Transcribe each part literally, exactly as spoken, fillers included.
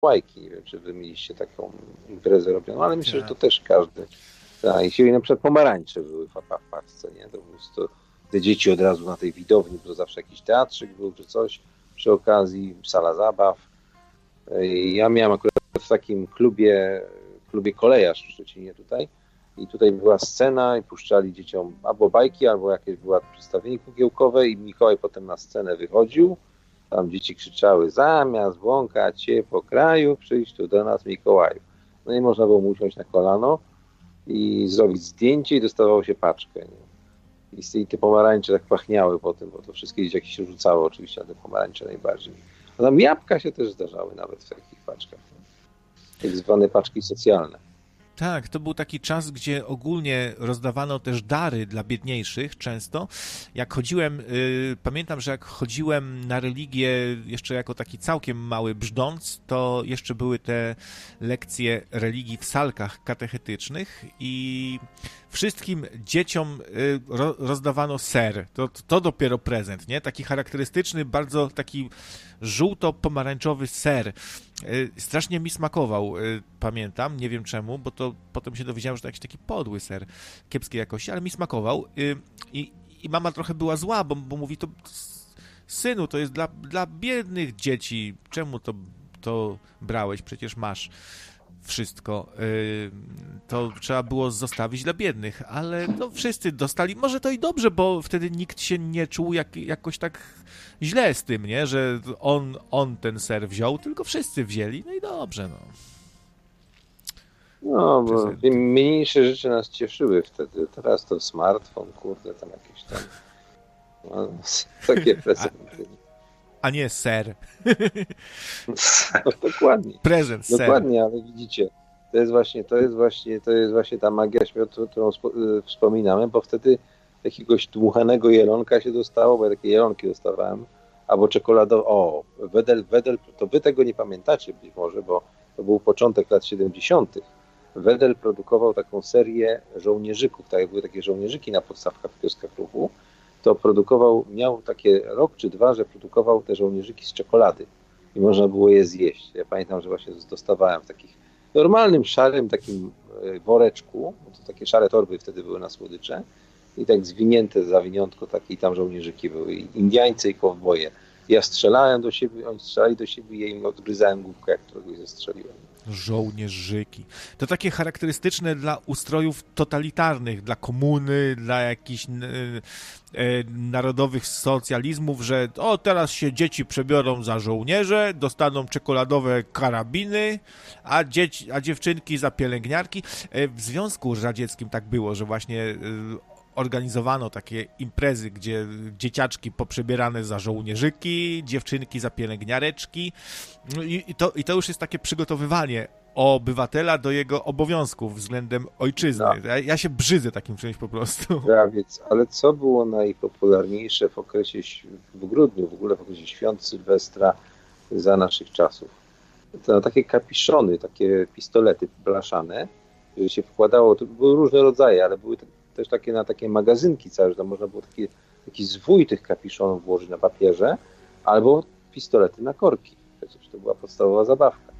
Mikołajki. Nie wiem, czy wy mieliście taką imprezę robioną, ale myślę, Tak. że to też każdy. Tak, i się na przykład pomarańcze były w, w paczce, nie? To po prostu te dzieci od razu na tej widowni, bo zawsze jakiś teatrzyk był czy coś przy okazji, sala zabaw. I ja miałem akurat w takim klubie, klubie Kolejarz w Szczecinie tutaj i tutaj była scena i puszczali dzieciom albo bajki, albo jakieś było przedstawienie kukiełkowe i Mikołaj potem na scenę wychodził. Tam dzieci krzyczały: zamiast błąkać się po kraju, przyjdź tu do nas, Mikołaju. No i można było mu usiąść na kolano i zrobić zdjęcie i dostawało się paczkę. Nie? I te pomarańcze tak pachniały po tym, bo to wszystkie dzieciaki się rzucało oczywiście, a te pomarańcze najbardziej. A tam jabłka się też zdarzały nawet w takich paczkach. Tak zwane paczki socjalne. Tak, to był taki czas, gdzie ogólnie rozdawano też dary dla biedniejszych często. Jak chodziłem, y, pamiętam, że jak chodziłem na religię jeszcze jako taki całkiem mały brzdąc, to jeszcze były te lekcje religii w salkach katechetycznych i wszystkim dzieciom y, ro, rozdawano ser. To, to dopiero prezent, nie? Taki charakterystyczny, bardzo taki żółto-pomarańczowy ser. Strasznie mi smakował, pamiętam, nie wiem czemu, bo to potem się dowiedziałem, że to jakiś taki podły ser kiepskiej jakości, ale mi smakował i, i mama trochę była zła, bo, bo mówi: to synu, to jest dla, dla biednych dzieci, czemu to, to brałeś, przecież masz wszystko, to trzeba było zostawić dla biednych, ale no wszyscy dostali, może to i dobrze, bo wtedy nikt się nie czuł jak, jakoś tak źle z tym, nie, że on, on ten ser wziął, tylko wszyscy wzięli, no i dobrze, no. No, bo mniejsze rzeczy nas cieszyły wtedy, teraz to smartfon, kurde, tam jakieś tam no, takie prezenty. A nie ser. No, dokładnie. Prezent, ser. Dokładnie, ale widzicie, to jest właśnie, to jest właśnie, to jest właśnie ta magia śmiotu, którą wspominamy, bo wtedy jakiegoś dmuchanego jelonka się dostało, bo ja takie jelonki dostawałem, albo czekoladowe, o, Wedel, Wedel, to wy tego nie pamiętacie być może, bo to był początek lat siedemdziesiątych. Wedel produkował taką serię żołnierzyków, tak jak były takie żołnierzyki na podstawkach w kioskach ruchu, to produkował, miał takie rok czy dwa, że produkował te żołnierzyki z czekolady i można było je zjeść. Ja pamiętam, że właśnie dostawałem w takich normalnym, szarym takim woreczku, bo to takie szare torby wtedy były na słodycze i tak zwinięte zawiniątko takie i tam żołnierzyki były, i Indiańcy i kowboje. Ja strzelałem do siebie, oni strzelali do siebie i ja im odgryzałem główkę, jak któregoś zestrzeliłem. Żołnierzyki. To takie charakterystyczne dla ustrojów totalitarnych, dla komuny, dla jakichś e, e, narodowych socjalizmów, że o, teraz się dzieci przebiorą za żołnierze, dostaną czekoladowe karabiny, a, dzieci, a dziewczynki za pielęgniarki. E, w Związku Radzieckim tak było, że właśnie e, organizowano takie imprezy, gdzie dzieciaczki poprzebierane za żołnierzyki, dziewczynki za pielęgniareczki i, i, to, i to już jest takie przygotowywanie obywatela do jego obowiązków względem ojczyzny. No. Ja, ja się brzydzę takim czymś po prostu. Prawiec, ale co było najpopularniejsze w okresie, w grudniu, w ogóle w okresie świąt Sylwestra za naszych czasów? To takie kapiszony, takie pistolety blaszane, że się wkładało, to były różne rodzaje, ale były też takie na takie magazynki całe, że tam można było taki, taki zwój tych kapiszonów włożyć na papierze, albo pistolety na korki. Przecież to była podstawowa zabawka.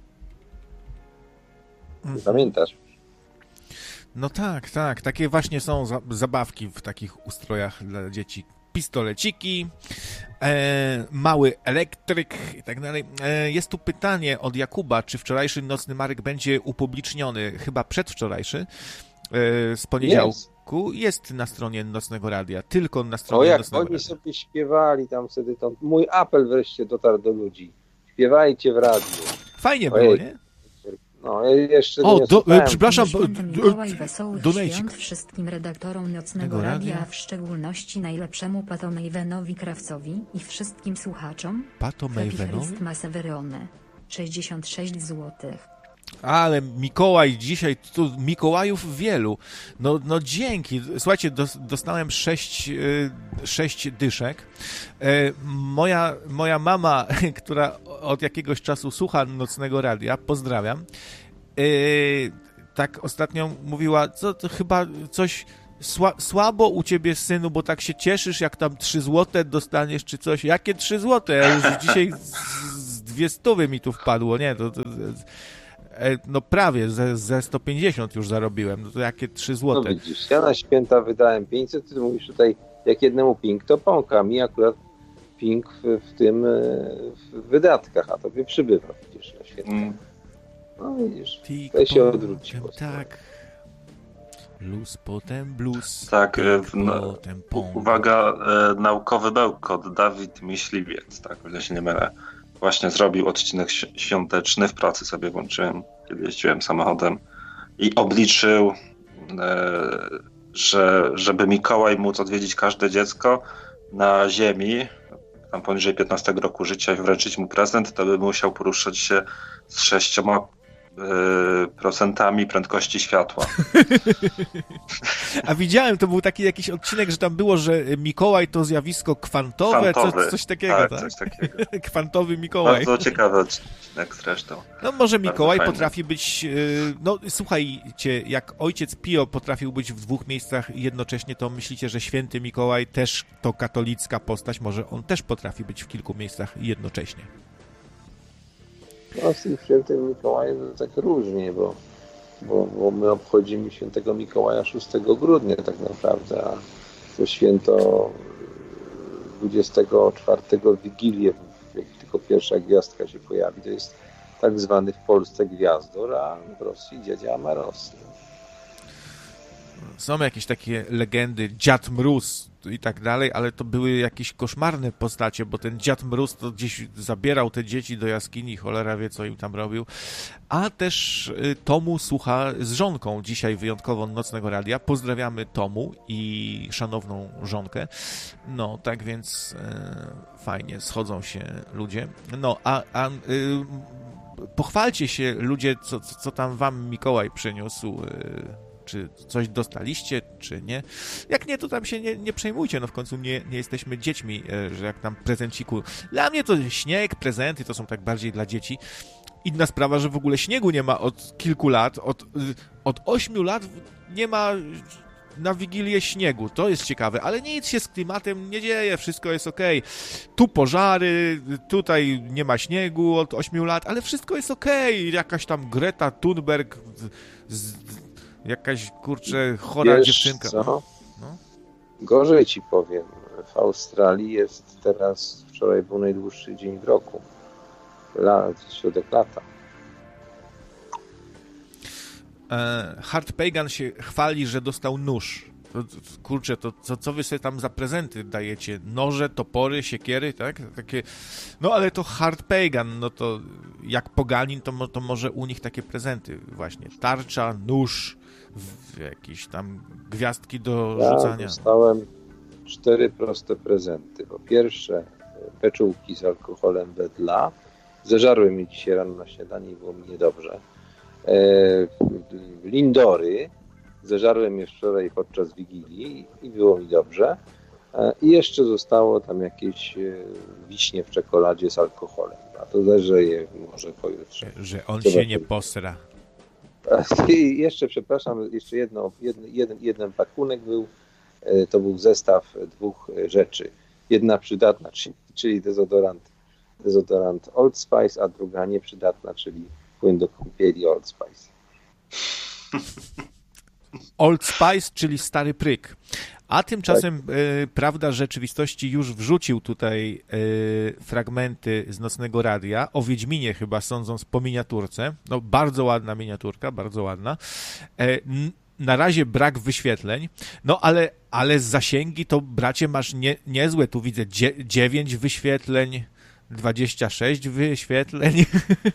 Mhm. Pamiętasz? No tak, tak. Takie właśnie są za- zabawki w takich ustrojach dla dzieci. Pistoleciki, e, mały elektryk i tak dalej. E, jest tu pytanie od Jakuba, czy wczorajszy Nocny Marek będzie upubliczniony? Chyba przedwczorajszy, e, z poniedziałku. Jest. jest na stronie Nocnego Radia, tylko na stronie o, jak Nocnego oni Radia. sobie śpiewali tam wtedy, to mój apel wreszcie dotarł do ludzi. Śpiewajcie w radiu. Fajnie Ojej. było, nie? No, ja jeszcze O, nie do, słuchałem. przepraszam, Święty Mikołaj, wesołych donejcik. świąt wszystkim redaktorom Nocnego Tego Radia, radia? a w szczególności najlepszemu Pato Mavenowi Krawcowi i wszystkim słuchaczom. Pato Happy Mavenowi? Christmas Severone. sześćdziesiąt sześć złotych. Ale Mikołaj dzisiaj, tu Mikołajów wielu. No, no dzięki. Słuchajcie, dos, dostałem sześć, y, sześć dyszek. E, moja, moja mama, która od jakiegoś czasu słucha Nocnego Radia, pozdrawiam, e, tak ostatnio mówiła, co to chyba coś sła, słabo u ciebie, synu, bo tak się cieszysz, jak tam trzy złote dostaniesz czy coś. Jakie trzy złote? Ja już dzisiaj z, z dwie stówy mi tu wpadło, nie, to, to, to no prawie, ze, ze sto pięćdziesiąt już zarobiłem, no to jakie trzy złote. No widzisz, ja na święta wydałem pięćset, ty mówisz tutaj, jak jednemu ping, to pąka, mi akurat ping w, w tym, w wydatkach, a tobie przybywa, widzisz, na święta. Mm. No widzisz, to się odwróci. Tak. Luz, potem blues. Tak, no, potem uwaga, e, naukowy bełkot, Dawid Myśliwiec, tak, o ile się nie mylę. Właśnie zrobił odcinek świąteczny, w pracy sobie włączyłem, kiedy jeździłem samochodem i obliczył, e, że żeby Mikołaj móc odwiedzić każde dziecko na ziemi, tam poniżej piętnastego roku życia i wręczyć mu prezent, to by musiał poruszać się z sześcioma procentami prędkości światła. A widziałem, to był taki jakiś odcinek, że tam było, że Mikołaj to zjawisko kwantowe, Kwantowy. Co, coś takiego, tak? tak? Coś takiego. Kwantowy Mikołaj. Bardzo ciekawy odcinek zresztą. No może Mikołaj Bardzo potrafi fajny. być, no słuchajcie, jak ojciec Pio potrafił być w dwóch miejscach jednocześnie, to myślicie, że święty Mikołaj też to katolicka postać, może on też potrafi być w kilku miejscach jednocześnie. No z tym świętym Mikołajem to tak różnie, bo, bo, bo my obchodzimy świętego Mikołaja szóstego grudnia tak naprawdę, a to święto dwudziestego czwartego Wigilię, jak tylko pierwsza gwiazdka się pojawi, to jest tak zwany w Polsce gwiazdor, a w Rosji dziadzia Moroz. Są jakieś takie legendy, Dziad Mróz i tak dalej, ale to były jakieś koszmarne postacie, bo ten Dziad Mróz to gdzieś zabierał te dzieci do jaskini, cholera wie, co im tam robił. A też Tomu słucha z żonką dzisiaj wyjątkowo Nocnego Radia. Pozdrawiamy Tomu i szanowną żonkę. No, tak więc e, fajnie, schodzą się ludzie. No, a, a y, pochwalcie się ludzie, co, co tam wam Mikołaj przyniósł, y, czy coś dostaliście, czy nie. Jak nie, to tam się nie, nie przejmujcie, no w końcu nie, nie jesteśmy dziećmi, że jak tam prezenciku. Dla mnie to śnieg, prezenty to są tak bardziej dla dzieci. Inna sprawa, że w ogóle śniegu nie ma od kilku lat, od, od ośmiu lat nie ma na Wigilię śniegu. To jest ciekawe, ale nic się z klimatem nie dzieje, wszystko jest okej. Tu pożary, tutaj nie ma śniegu od ośmiu lat, ale wszystko jest okej. Jakaś tam Greta Thunberg z, z jakaś, kurczę, chora Wiesz dziewczynka. Co? No. Gorzej ci powiem. W Australii jest teraz, wczoraj był najdłuższy dzień w roku. Lat, środek lata. E, Hart Pagan się chwali, że dostał nóż. To, to, kurczę, to co, co wy sobie tam za prezenty dajecie? Noże, topory, siekiery, tak? Takie... No ale to Hart Pagan, no to jak poganin, to, to może u nich takie prezenty właśnie. Tarcza, nóż, w jakieś tam gwiazdki do ja rzucania. Ja dostałem cztery proste prezenty. Po pierwsze peczułki z alkoholem Wedla. Zeżarłem je dzisiaj rano na śniadanie i było mi niedobrze. E, Lindory. Zeżarłem je wczoraj podczas Wigilii i było mi dobrze. E, I jeszcze zostało tam jakieś wiśnie w czekoladzie z alkoholem. A to zeżę je może pojutrze. Że on Zobaczymy. się nie posra. I jeszcze, przepraszam, jeszcze jedno, jeden, jeden, jeden pakunek był, to był zestaw dwóch rzeczy. Jedna przydatna, czyli, czyli dezodorant, dezodorant Old Spice, a druga nieprzydatna, czyli płyn do kąpieli Old Spice. Old Spice, czyli stary pryk. A tymczasem tak. e, Prawda Rzeczywistości już wrzucił tutaj e, fragmenty z Nocnego Radia. O Wiedźminie chyba sądząc po miniaturce. No bardzo ładna miniaturka, bardzo ładna. E, n- na razie brak wyświetleń. No ale, ale z zasięgi to bracie masz nie, niezłe. Tu widzę dzie- dziewięć wyświetleń, dwadzieścia sześć wyświetleń.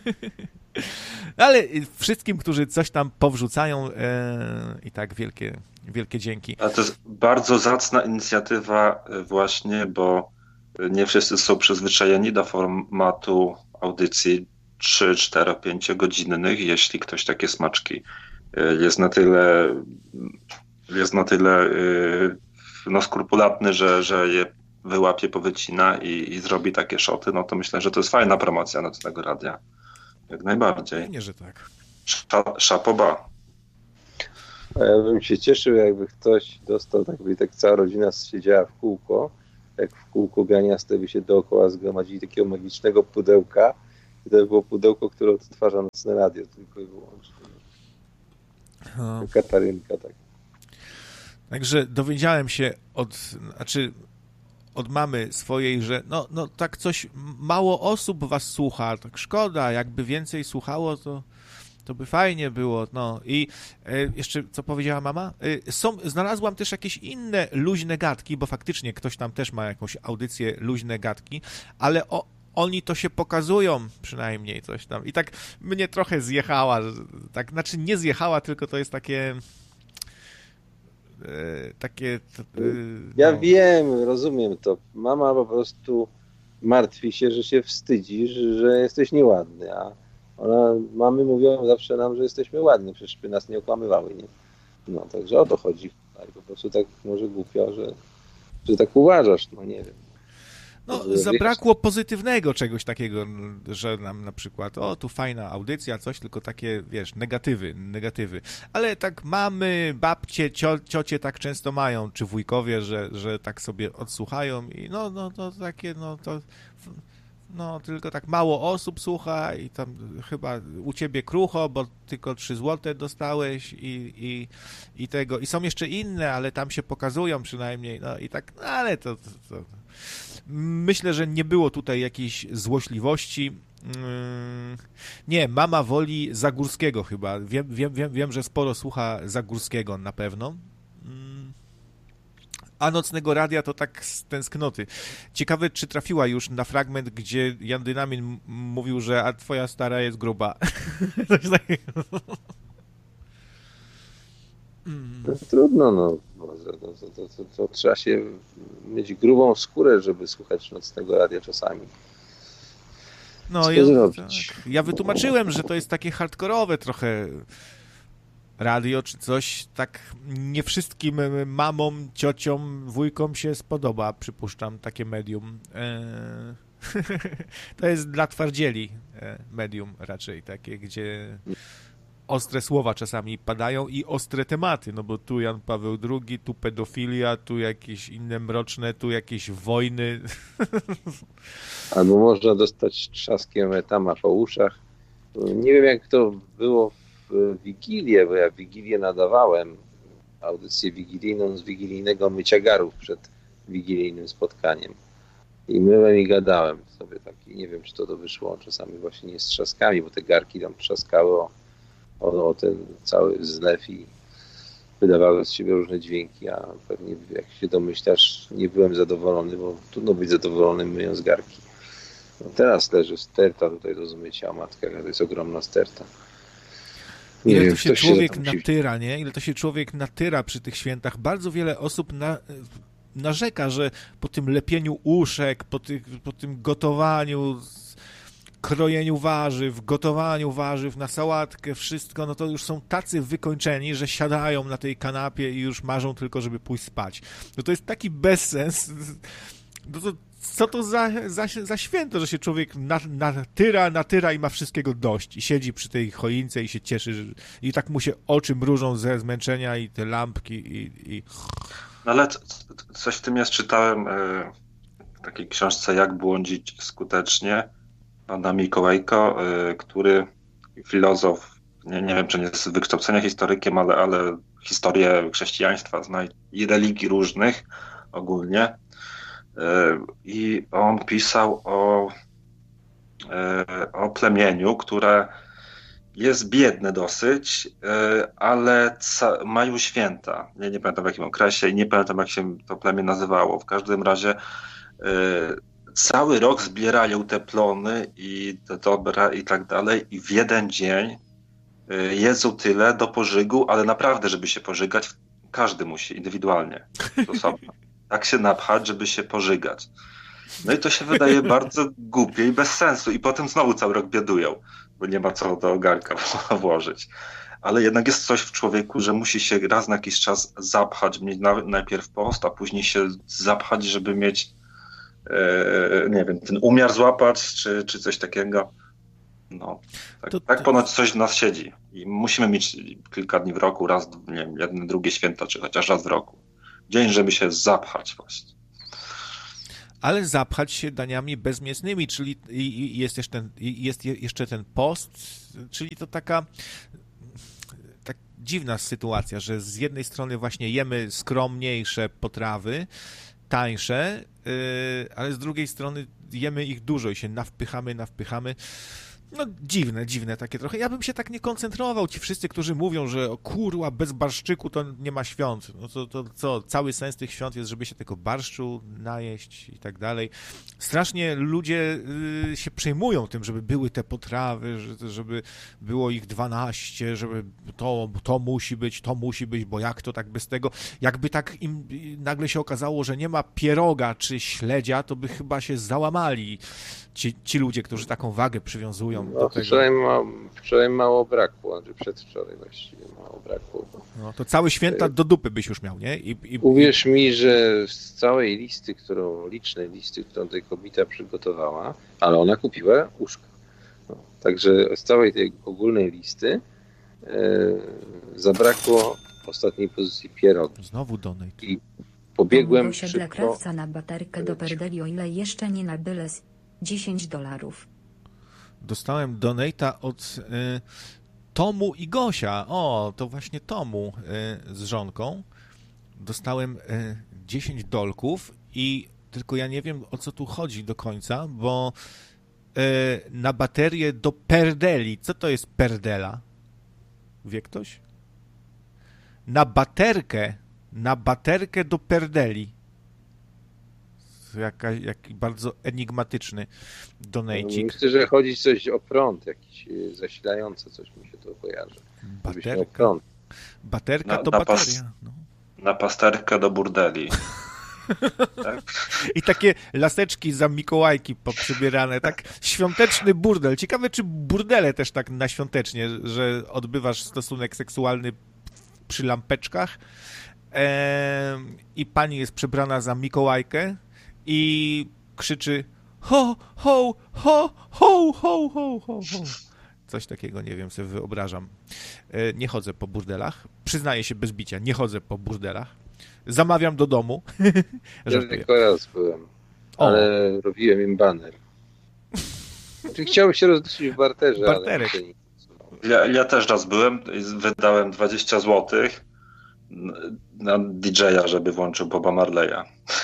Ale wszystkim, którzy coś tam powrzucają e, i tak wielkie, wielkie dzięki. A to jest bardzo zacna inicjatywa właśnie, bo nie wszyscy są przyzwyczajeni do formatu audycji trzy, cztery, pięć godzinnych. Jeśli ktoś takie smaczki jest na tyle jest na tyle no, skrupulatny, że, że je wyłapie, powycina i, i zrobi takie szoty, no to myślę, że to jest fajna promocja Nocnego Radia. Jak najbardziej. Pewnie, że tak. Szapoba. Ja bym się cieszył, jakby ktoś dostał, tak by tak cała rodzina siedziała w kółko, jak w kółko ganiaste by się dookoła zgromadzili takiego magicznego pudełka I to było pudełko, które odtwarza Nocne Radio, tylko i wyłącznie. No. Katarynka, tak. Także dowiedziałem się od, znaczy od mamy swojej, że no, no tak coś, mało osób was słucha, tak szkoda, jakby więcej słuchało, to, to by fajnie było, no i e, jeszcze co powiedziała mama? E, są, znalazłam też jakieś inne luźne gadki, bo faktycznie ktoś tam też ma jakąś audycję luźne gadki, ale o, oni to się pokazują przynajmniej coś tam i tak mnie trochę zjechała, tak, znaczy nie zjechała, tylko to jest takie... takie... No. Ja wiem, rozumiem to. Mama po prostu martwi się, że się wstydzisz, że jesteś nieładny, a ona, mamy mówią zawsze nam, że jesteśmy ładni, przecież by nas nie okłamywały, nie? No, także o to chodzi. Po prostu tak może głupio, że, że tak uważasz, no nie wiem. No, zabrakło pozytywnego czegoś takiego, że nam na przykład, o, tu fajna audycja, coś, tylko takie, wiesz, negatywy, negatywy. Ale tak mamy, babcie, cio, ciocie tak często mają, czy wujkowie, że, że tak sobie odsłuchają i no, no, to takie, no, to... No, tylko tak mało osób słucha i tam chyba u ciebie krucho, bo tylko trzy złote dostałeś i, i, i tego. I są jeszcze inne, ale tam się pokazują przynajmniej. No i tak, no, ale to, to, to... Myślę, że nie było tutaj jakiejś złośliwości. Nie, mama woli Zagórskiego chyba. Wiem, wiem, wiem, wiem, że sporo słucha Zagórskiego na pewno. A Nocnego Radia to tak z tęsknoty. Ciekawe, czy trafiła już na fragment, gdzie Jan Dynamin mówił, że a twoja stara jest gruba. Coś takiego. No, trudno, no. To, to, to, to trzeba się mieć grubą skórę, żeby słuchać Nocnego Radia czasami. No, ja, tak. ja wytłumaczyłem, że to jest takie hardkorowe trochę radio czy coś, tak nie wszystkim mamom, ciociom, wujkom się spodoba, przypuszczam, takie medium. E... to jest dla twardzieli medium raczej, takie, gdzie ostre słowa czasami padają i ostre tematy, no bo tu Jan Paweł drugi, tu pedofilia, tu jakieś inne mroczne, tu jakieś wojny. Albo można dostać trzaskiem etama po uszach. Nie wiem, jak to było w Wigilię, bo ja w Wigilię nadawałem audycję wigilijną z wigilijnego mycia garów przed wigilijnym spotkaniem. I myłem i gadałem sobie taki, nie wiem, czy to to wyszło czasami właśnie nie z trzaskami, bo te garki tam trzaskały o, o, o ten cały zlew i wydawały z siebie różne dźwięki, a pewnie jak się domyślasz, nie byłem zadowolony, bo trudno być zadowolonym myjąc garki. No teraz leży sterta tutaj do zmycia, matka, to jest ogromna sterta. Nie Ile wiem, to się człowiek się natyra, nie? Ile to się człowiek natyra przy tych świętach. Bardzo wiele osób na, narzeka, że po tym lepieniu uszek, po, tych, po tym gotowaniu, krojeniu warzyw, gotowaniu warzyw na sałatkę, wszystko, no to już są tacy wykończeni, że siadają na tej kanapie i już marzą tylko, żeby pójść spać. No to jest taki bezsens. No to co to za, za, za święto, że się człowiek natyra, natyra i ma wszystkiego dość i siedzi przy tej choince i się cieszy, że, i tak mu się oczy mrużą ze zmęczenia i te lampki i... i... No ale coś w tym jest, czytałem w takiej książce Jak błądzić skutecznie pana Mikołajko, który filozof, nie, nie wiem, czy nie jest z wykształcenia historykiem, ale, ale historię chrześcijaństwa zna i religii różnych ogólnie. I on pisał o, o plemieniu, które jest biedne dosyć, ale ca- mają święta. Ja nie pamiętam w jakim okresie i nie pamiętam, jak się to plemię nazywało. W każdym razie cały rok zbierają te plony i te dobra i tak dalej i w jeden dzień jedzą tyle do pożygu, ale naprawdę, żeby się pożygać, każdy musi indywidualnie, osobno. Tak się napchać, żeby się pożygać. No i to się wydaje bardzo głupie i bez sensu. I potem znowu cały rok biedują, bo nie ma co do ogarka włożyć. Ale jednak jest coś w człowieku, że musi się raz na jakiś czas zapchać, mieć na, najpierw post, a później się zapchać, żeby mieć e, nie wiem, ten umiar złapać, czy, czy coś takiego. No, tak, to, to... tak ponoć coś w nas siedzi. I musimy mieć kilka dni w roku, raz, nie wiem, jedne, drugie święta, czy chociaż raz w roku. Dzień, żeby się zapchać właśnie. ale zapchać się daniami bezmięsnymi, czyli i, i jest, jeszcze ten, i jest jeszcze ten post, czyli to taka tak dziwna sytuacja, że z jednej strony właśnie jemy skromniejsze potrawy, tańsze, yy, ale z drugiej strony jemy ich dużo i się nawpychamy, nawpychamy. No dziwne, dziwne takie trochę. Ja bym się tak nie koncentrował. Ci wszyscy, którzy mówią, że o kurwa, bez barszczyku to nie ma świąt. No to, to co, cały sens tych świąt jest, żeby się tego barszczu najeść i tak dalej. Strasznie ludzie y, się przejmują tym, żeby były te potrawy, że, żeby było ich dwanaście, żeby to, to musi być, to musi być, bo jak to tak bez tego? Jakby tak im nagle się okazało, że nie ma pieroga czy śledzia, to by chyba się załamali. Ci, ci ludzie, którzy taką wagę przywiązują no, do tego. Wczoraj, ma, wczoraj mało brakło, czy przedwczoraj właściwie mało brakło. No to całe święta do dupy byś już miał, nie? I, i, Uwierz mi, że z całej listy, którą, licznej listy, którą tej kobieta przygotowała, ale ona kupiła uszka. No, także z całej tej ogólnej listy e, zabrakło w ostatniej pozycji pierogi. Znowu donate. I pobiegłem szybko. szybko. Dla krawca na baterkę do perdeli, o ile jeszcze nie na byle dziesięć dolarów. Dostałem donate'a od y, Tomu i Gosia. O, to właśnie Tomu y, z żonką. Dostałem y, dziesięć dolków i tylko ja nie wiem, o co tu chodzi do końca, bo y, na baterię do perdeli. Co to jest perdela? Wie ktoś? Na baterkę, na baterkę do perdeli. Jaka, jaki bardzo enigmatyczny donajcik. Myślę, że chodzi coś o prąd, jakiś zasilający, coś mi się to kojarzy. Baterka, prąd. baterka na, to na bateria. Pas, no. Na pasterkę do burdeli. Tak? I takie laseczki za Mikołajki poprzybierane, tak świąteczny burdel. Ciekawe, czy burdele też tak na świątecznie, że odbywasz stosunek seksualny przy lampeczkach eee, i pani jest przebrana za Mikołajkę i krzyczy ho, ho, ho, ho, ho, ho, ho, ho. Coś takiego, nie wiem, sobie wyobrażam. E, nie chodzę po burdelach. Przyznaję się bez bicia, nie chodzę po burdelach. Zamawiam do domu. Ja tylko raz byłem, ale o. robiłem im baner. Znaczy, chciałbym się rozliczyć w barterze, Barterek. ale... Ja, ja też raz byłem, wydałem dwadzieścia złotych na D J a, żeby włączył Boba Marleya.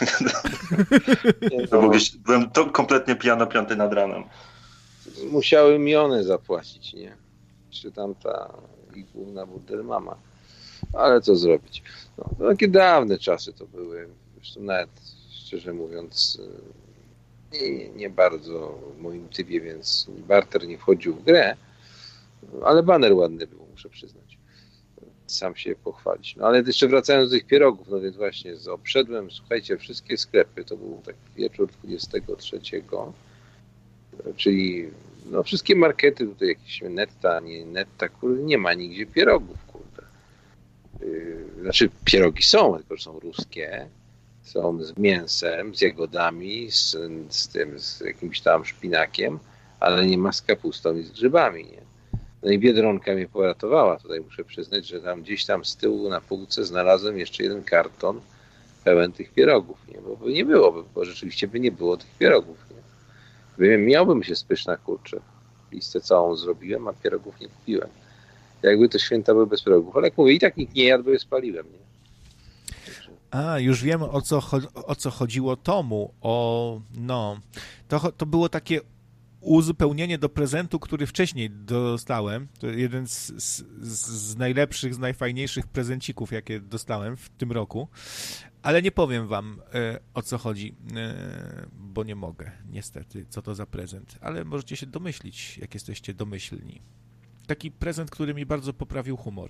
No. Byłem to kompletnie pijany piąty nad ranem. Musiały miliony zapłacić, nie? Czy tamta ich główna burdel mama. Ale co zrobić? No, to takie dawne czasy to były. Zresztą nawet, szczerze mówiąc, nie, nie bardzo w moim typie, więc barter nie wchodził w grę. Ale baner ładny był, muszę przyznać. Sam się pochwalić. No ale jeszcze wracając do tych pierogów, no więc właśnie obszedłem, słuchajcie, wszystkie sklepy, to był taki wieczór dwudziestego trzeciego, czyli no wszystkie markety, tutaj jakieś Netta, nie Netta, kurde, nie ma nigdzie pierogów, kurde. Yy, znaczy pierogi są, tylko że są ruskie, są z mięsem, z jagodami, z, z tym, z jakimś tam szpinakiem, ale nie ma z kapustą i z grzybami, nie? No i Biedronka mnie poratowała. Tutaj muszę przyznać, że tam gdzieś tam z tyłu na półce znalazłem jeszcze jeden karton pełen tych pierogów, nie? Bo by nie było, bo rzeczywiście by nie było tych pierogów, nie? Miałbym się spyszna, kurczę. Listę całą zrobiłem, a pierogów nie kupiłem. Jakby to święta były bez pierogów. Ale jak mówię, i tak nikt nie jadł, bo je spaliłem, nie? A, już wiem, o co, o co chodziło Tomu. O, no, to, to było takie uzupełnienie do prezentu, który wcześniej dostałem. To jeden z, z, z najlepszych, z najfajniejszych prezencików, jakie dostałem w tym roku. Ale nie powiem wam, e, o co chodzi, e, bo nie mogę, niestety, co to za prezent. Ale możecie się domyślić, jak jesteście domyślni. Taki prezent, który mi bardzo poprawił humor.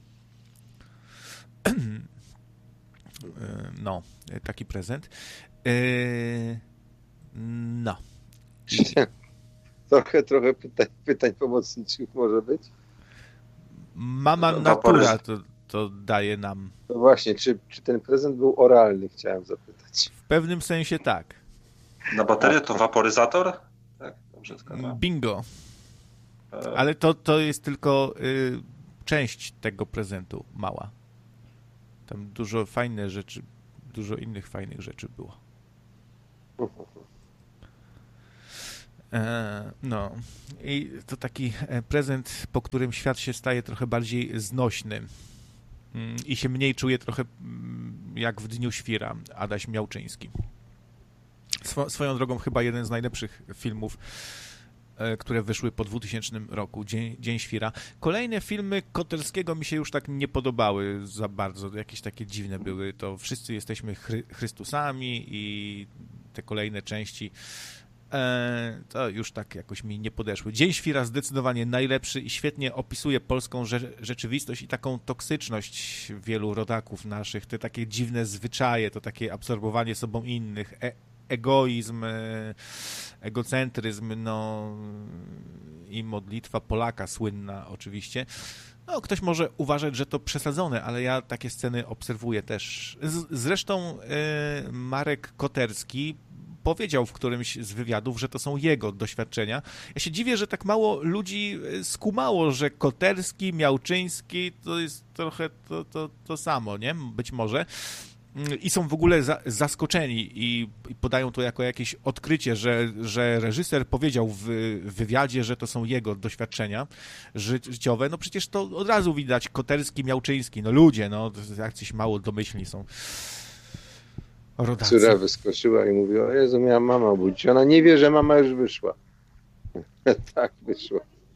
e, no, taki prezent. E, no. I... Trochę, trochę pytań, pytań pomocniczych może być. Mama natura to, to daje nam. No właśnie, czy, czy ten prezent był oralny, chciałem zapytać. W pewnym sensie tak. Na baterię to waporyzator? Tak, dobrze zgadłem. Bingo. Ale to, to jest tylko y, część tego prezentu, mała. Tam dużo fajnych rzeczy, dużo innych fajnych rzeczy było. No i to taki prezent, po którym świat się staje trochę bardziej znośny i się mniej czuje trochę jak w Dniu Świra, Adaś Miałczyński. Swo- swoją drogą chyba jeden z najlepszych filmów, które wyszły po dwutysięcznym roku, Dzień, Dzień Świra. Kolejne filmy Koterskiego mi się już tak nie podobały za bardzo, jakieś takie dziwne były, to Wszyscy jesteśmy Chry- Chrystusami i te kolejne części to już tak jakoś mi nie podeszły. Dzień Świra zdecydowanie najlepszy i świetnie opisuje polską rze- rzeczywistość i taką toksyczność wielu rodaków naszych, te takie dziwne zwyczaje, to takie absorbowanie sobą innych, e- egoizm, e- egocentryzm, no i modlitwa Polaka słynna oczywiście. No, ktoś może uważać, że to przesadzone, ale ja takie sceny obserwuję też. Z- zresztą e- Marek Koterski powiedział w którymś z wywiadów, że to są jego doświadczenia. Ja się dziwię, że tak mało ludzi skumało, że Koterski, Miałczyński to jest trochę to, to, to samo, nie? Być może. I są w ogóle za, zaskoczeni i, i podają to jako jakieś odkrycie, że, że reżyser powiedział w wywiadzie, że to są jego doświadczenia życiowe. No przecież to od razu widać Koterski, Miałczyński. No ludzie, no jacyś mało domyślni są. Rodacy. Córa wyskoczyła i mówiła, o Jezu, miała mama obudzić. Ona nie wie, że mama już wyszła. Tak, wyszła.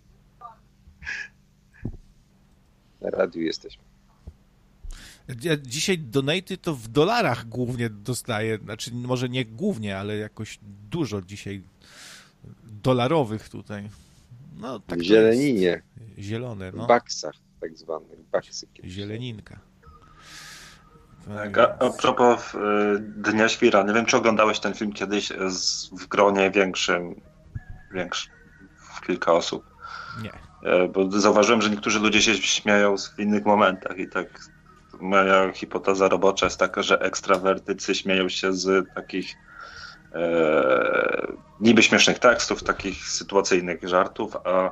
Na radiu jesteśmy. Ja dzisiaj donaty to w dolarach głównie dostaję, znaczy może nie głównie, ale jakoś dużo dzisiaj dolarowych tutaj. No, tak w zieleninie. Zielone, no. W baksach tak zwanych. Baksy. Zieleninka. Tak, a, a propos y, Dnia Świra, nie wiem, czy oglądałeś ten film kiedyś z, w gronie większym, większym, w kilka osób. Nie. Y, bo zauważyłem, że niektórzy ludzie się śmieją w innych momentach i tak moja hipoteza robocza jest taka, że ekstrawertycy śmieją się z takich e, niby śmiesznych tekstów, takich sytuacyjnych żartów, a e,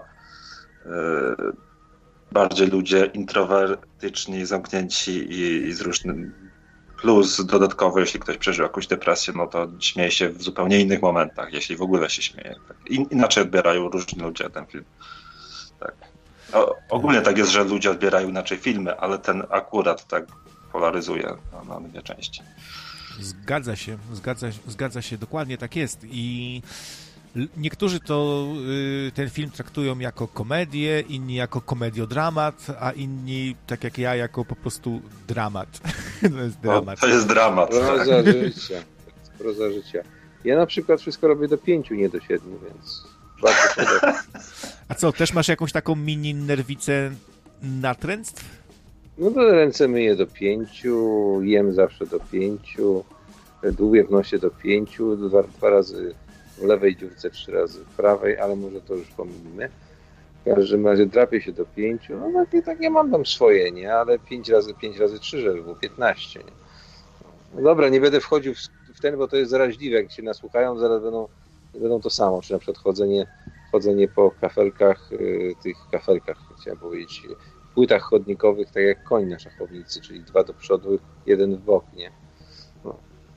bardziej ludzie introwertyczni, zamknięci i, i z różnym plus dodatkowo, jeśli ktoś przeżył jakąś depresję, no to śmieje się w zupełnie innych momentach, jeśli w ogóle się śmieje. Tak. In, inaczej odbierają różni ludzie ten film. Tak. O, ogólnie tak jest, że ludzie odbierają inaczej filmy, ale ten akurat tak polaryzuje na, na dwie części. Zgadza się, zgadza, zgadza się, dokładnie tak jest i niektórzy to y, ten film traktują jako komedię, inni jako komediodramat, a inni, tak jak ja, jako po prostu dramat. To jest dramat. No, to jest dramat. Proza tak. życia. Proza życia. Ja na przykład wszystko robię do pięciu, nie do siedmiu, więc bardzo podobnie. A co, też masz jakąś taką mini nerwicę natręctw? No to ręce myję do pięciu, jem zawsze do pięciu, dłubię w nosie do pięciu, dwa, dwa razy w lewej dziurce, trzy razy w prawej, ale może to już pominimy. W każdym razie drapię się do pięciu, no takie, takie mam tam swoje, nie? Ale pięć razy, pięć razy trzy, żeby było piętnaście, nie? No dobra, nie będę wchodził w, w ten, bo to jest zaraźliwe, jak się nasłuchają, zaraz będą, będą to samo, czy na przykład chodzenie, chodzenie po kafelkach, yy, tych kafelkach, chciałem powiedzieć, płytach chodnikowych, tak jak koń na szachownicy, czyli dwa do przodu, jeden w bok, nie? No.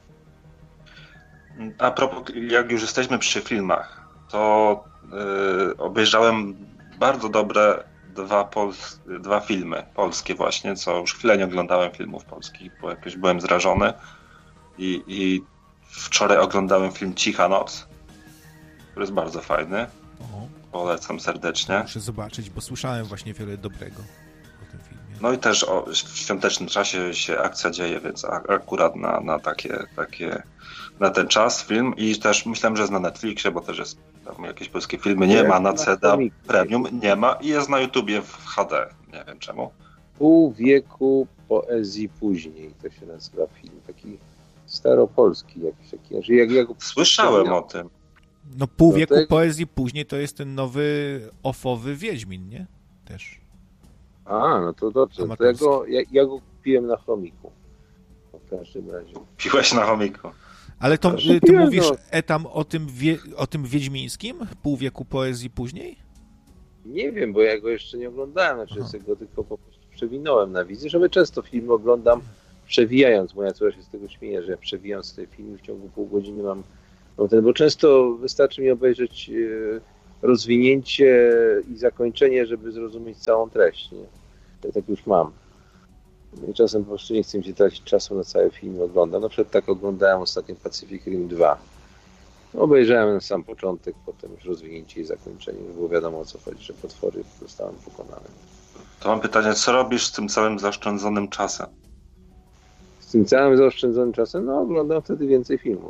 A propos, jak już jesteśmy przy filmach, to yy, obejrzałem bardzo dobre dwa, pol, dwa filmy polskie właśnie, co już chwilę nie oglądałem filmów polskich, bo jakoś byłem zrażony i, i wczoraj oglądałem film Cicha Noc, który jest bardzo fajny. O. Polecam serdecznie. Muszę zobaczyć, bo słyszałem właśnie wiele dobrego o tym filmie. No i też o, w świątecznym czasie się akcja dzieje, więc a, akurat na, na takie, takie na ten czas film i też myślałem, że jest na Netflixie, bo też jest tam jakieś polskie filmy, nie, nie ma na C D Premium, nie ma i jest na YouTubie w H D, nie wiem czemu. Pół wieku poezji później, to się nazywa film, taki staropolski jakiś taki. Jak, jak Słyszałem o tym. No pół wieku no to... poezji później to jest ten nowy ofowy Wiedźmin, nie? Też. A, no to dobrze. To ja, go, ja, ja go kupiłem na chomiku. W każdym razie. Piłeś na chomiku. Ale to Proszę, ty no. mówisz etam o tym, wie, o tym wiedźmińskim? Pół wieku poezji później? Nie wiem, bo ja go jeszcze nie oglądałem. Znaczy sobie go tylko po prostu przewinąłem na wizję, żeby często film oglądam przewijając. Moja córka się z tego śmieje, że ja przewijając te filmy w ciągu pół godziny mam No ten, bo często wystarczy mi obejrzeć rozwinięcie i zakończenie, żeby zrozumieć całą treść. Nie? Ja tak już mam. I czasem po prostu nie chcę mi się tracić czasu na cały film oglądam. Na przykład tak oglądałem ostatnio Pacific Rim dwa. Obejrzałem na sam początek, potem już rozwinięcie i zakończenie. Już było wiadomo, o co chodzi, że potwory zostały pokonane. To mam pytanie, co robisz z tym całym zaoszczędzonym czasem? Z tym całym zaoszczędzonym czasem? No oglądam wtedy więcej filmów.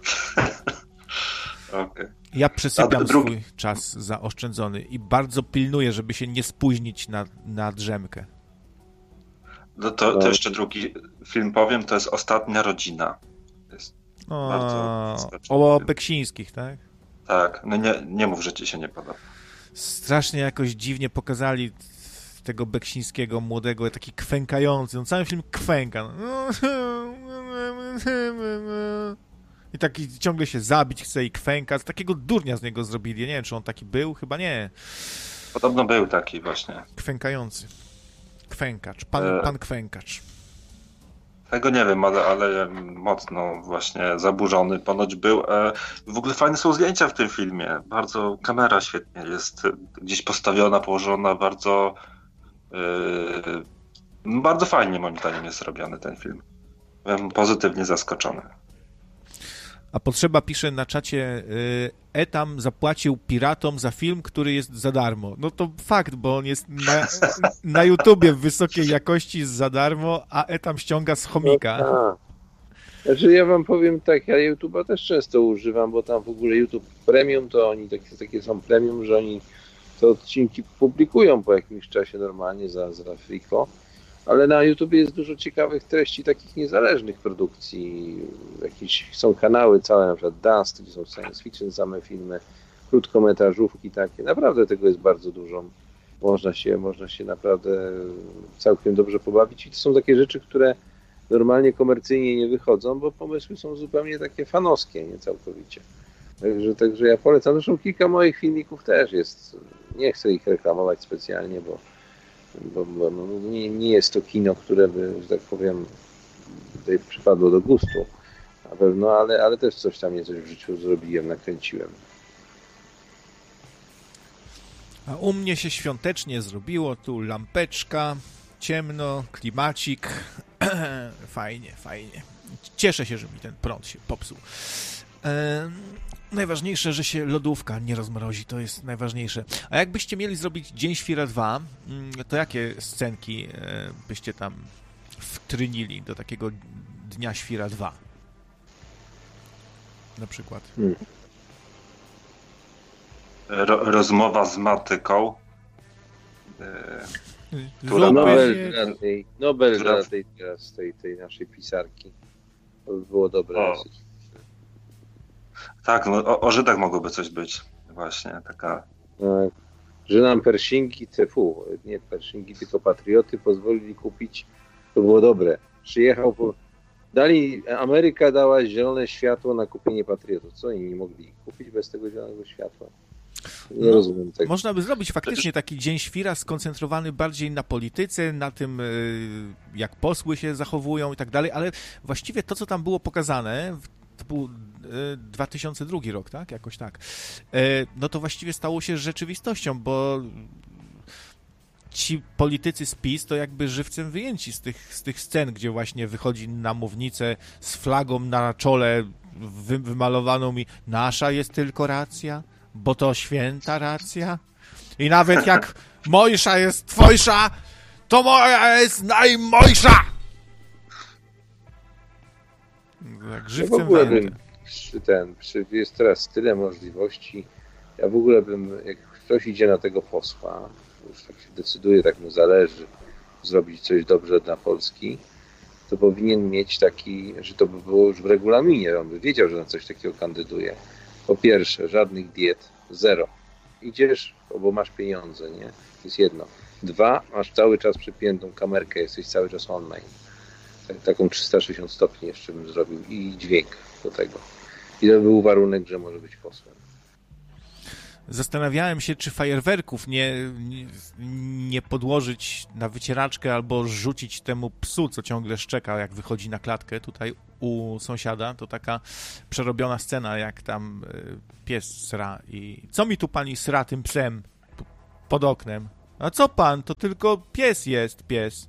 Okay. Ja przesypiam drugi... swój czas zaoszczędzony i bardzo pilnuję, żeby się nie spóźnić na, na drzemkę. No to, to jeszcze drugi film powiem, to jest Ostatnia rodzina. Jest o, o Beksińskich, tak? Tak, no nie, nie mów, że ci się nie podoba. Strasznie jakoś dziwnie pokazali tego Beksińskiego młodego, taki kwękający. No cały film kwęka. I taki ciągle się zabić chce i kwęka. Takiego durnia z niego zrobili. Nie wiem, czy on taki był? Chyba nie. Podobno był taki właśnie. Kwękający. Kwękacz. Pan, pan kwękacz. Tego nie wiem, ale, ale mocno właśnie zaburzony ponoć był. W ogóle fajne są zdjęcia w tym filmie. Bardzo kamera świetnie jest gdzieś postawiona, położona. Bardzo yy, bardzo fajnie moim zdaniem jest zrobiony ten film. Byłem pozytywnie zaskoczony. A Potrzeba pisze na czacie, Etam zapłacił piratom za film, który jest za darmo. No to fakt, bo on jest na, na YouTubie w wysokiej jakości za darmo, a Etam ściąga z chomika. No, znaczy ja wam powiem tak, ja YouTube'a też często używam, bo tam w ogóle YouTube Premium, to oni takie, takie są premium, że oni te odcinki publikują po jakimś czasie normalnie za, za friko. Ale na YouTubie jest dużo ciekawych treści, takich niezależnych produkcji. Jakieś są kanały całe, na przykład Dust, gdzie są science fiction, same filmy, krótkometrażówki takie. Naprawdę tego jest bardzo dużo. Można się, można się naprawdę całkiem dobrze pobawić. I to są takie rzeczy, które normalnie komercyjnie nie wychodzą, bo pomysły są zupełnie takie fanowskie, nie całkowicie. Także, także ja polecam. Zresztą kilka moich filmików też jest. Nie chcę ich reklamować specjalnie, bo bo, bo no, nie, nie jest to kino, które by, że tak powiem, tutaj przypadło do gustu na pewno, ale, ale też coś tam nie coś w życiu zrobiłem, nakręciłem. A u mnie się świątecznie zrobiło, tu lampeczka, ciemno, klimacik, fajnie, fajnie. Cieszę się, że mi ten prąd się popsuł. Ehm... Najważniejsze, że się lodówka nie rozmrozi, to jest najważniejsze. A jakbyście mieli zrobić Dzień Świra dwa, to jakie scenki byście tam wtrynili do takiego Dnia Świra dwa? Na przykład. Hmm. Ro- rozmowa z matyką. Która Nobel dla tej, Nobel dla tej, teraz tej, tej naszej pisarki. To by było dobre. O. Tak, no, o, o Żydach mogłoby coś być. Właśnie, taka... Tak, że nam Pershingi, fu, nie Pershingi, tylko patrioty pozwolili kupić, to było dobre. Przyjechał, po... dali, Ameryka dała zielone światło na kupienie patriotów. Co oni nie mogli kupić bez tego zielonego światła? Nie no, rozumiem tego. Można by zrobić faktycznie taki Dzień Świra skoncentrowany bardziej na polityce, na tym, jak posły się zachowują i tak dalej, ale właściwie to, co tam było pokazane, to był dwa tysiące drugi rok, tak? Jakoś tak. No to właściwie stało się rzeczywistością, bo ci politycy z PiS to jakby żywcem wyjęci z tych, z tych scen, gdzie właśnie wychodzi na mównicę z flagą na czole wy, wymalowaną mi nasza jest tylko racja, bo to święta racja. I nawet jak mojsza jest twojsza, to moja jest najmojsza! Tak, żywcem ja w ogóle bym, przy ten, przy, jest teraz tyle możliwości. Ja w ogóle bym, jak ktoś idzie na tego posła, już tak się decyduje, tak mu zależy zrobić coś dobrze dla Polski, to powinien mieć taki, że to by było już w regulaminie, on by wiedział, że na coś takiego kandyduje. Po pierwsze, żadnych diet, zero. Idziesz, bo masz pieniądze, nie? To jest jedno. Dwa, masz cały czas przypiętą kamerkę, jesteś cały czas online. Taką trzysta sześćdziesiąt stopni jeszcze bym zrobił i dźwięk do tego. I to był warunek, że może być posłem. Zastanawiałem się, czy fajerwerków nie, nie, nie podłożyć na wycieraczkę albo rzucić temu psu, co ciągle szczeka, jak wychodzi na klatkę tutaj u sąsiada. To taka przerobiona scena, jak tam pies sra i co mi tu pani sra tym psem tu pod oknem? A co pan? To tylko pies jest, pies.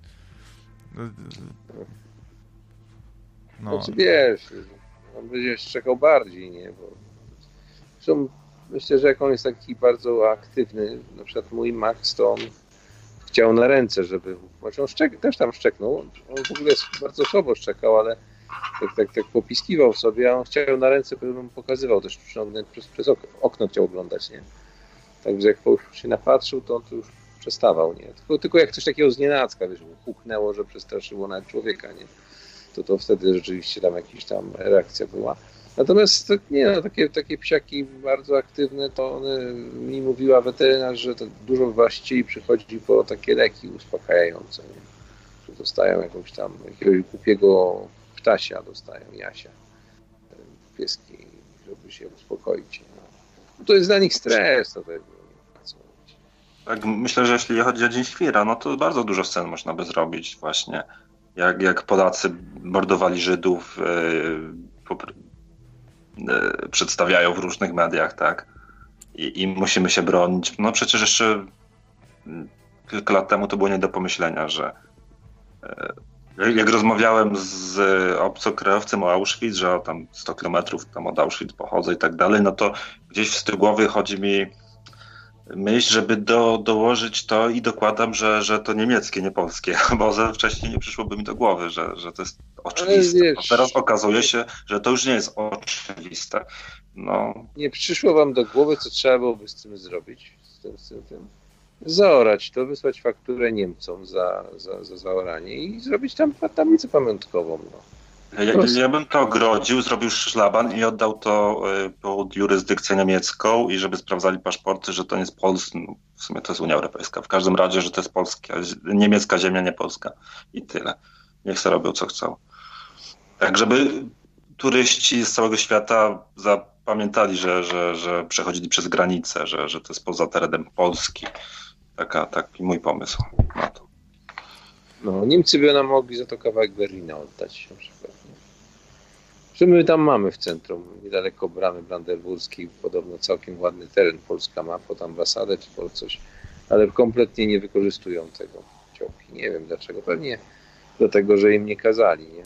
No. Znaczy, wiesz, on będzie szczekał bardziej, nie? Bo zresztą myślę, że jak on jest taki bardzo aktywny, na przykład mój Max, to on chciał na ręce, żeby... Znaczy on szczek, też tam szczeknął, on w ogóle bardzo słabo szczekał, ale tak, tak, tak popiskiwał sobie, a on chciał na ręce, bym pokazywał też przez, przez okno chciał oglądać, nie? Także jak już się napatrzył, to on to już przestawał, nie? Tylko, tylko jak coś takiego znienacka, wiesz, huknęło, że przestraszyło nawet człowieka, nie? To to wtedy rzeczywiście tam jakaś tam reakcja była. Natomiast nie no, takie, takie psiaki bardzo aktywne, to one, mi mówiła weterynarz, że to dużo właścicieli przychodzi po takie leki uspokajające, nie? Że dostają jakąś tam, jakiegoś głupiego ptasia dostają, Jasia, pieski, żeby się uspokoić. No. To jest dla nich stres, to tego. Tak, myślę, że jeśli chodzi o Dzień Świra, no to bardzo dużo scen można by zrobić właśnie. Jak, jak Polacy mordowali Żydów, yy, yy, przedstawiają w różnych mediach, tak? I, I musimy się bronić. No przecież jeszcze kilka lat temu to było nie do pomyślenia, że yy, jak rozmawiałem z obcokrajowcem o Auschwitz, że o tam sto kilometrów tam od Auschwitz pochodzę i tak dalej, no to gdzieś z tyłu głowy chodzi mi myśl, żeby do, dołożyć to i dokładam, że, że to niemieckie, nie polskie, bo wcześniej nie przyszłoby mi do głowy, że, że to jest oczywiste. Teraz okazuje się, że to już nie jest oczywiste. No. Nie przyszło wam do głowy, co trzeba byłoby z tym zrobić? Z tym, z tym, tym. Zaorać to, wysłać fakturę Niemcom za, za, za zaoranie i zrobić tam tablicę pamiątkową. No. Ja, ja bym to ogrodził, zrobił szlaban i oddał to pod jurysdykcję niemiecką i żeby sprawdzali paszporty, że to nie jest Polska, no, w sumie to jest Unia Europejska, w każdym razie, że to jest polska, niemiecka ziemia, nie Polska i tyle. Niech sobie robią co chcą. Tak, żeby turyści z całego świata zapamiętali, że, że, że przechodzili przez granicę, że, że to jest poza terenem Polski. Taka, taki mój pomysł na to. No, Niemcy by nam mogli za to kawałek Berlina oddać na przykład. Nie? Że my tam mamy w centrum, niedaleko bramy brandenburskiej, podobno całkiem ładny teren Polska ma pod ambasadę czy pod coś, ale kompletnie nie wykorzystują tego działki. Nie wiem dlaczego, pewnie dlatego, że im nie kazali, nie?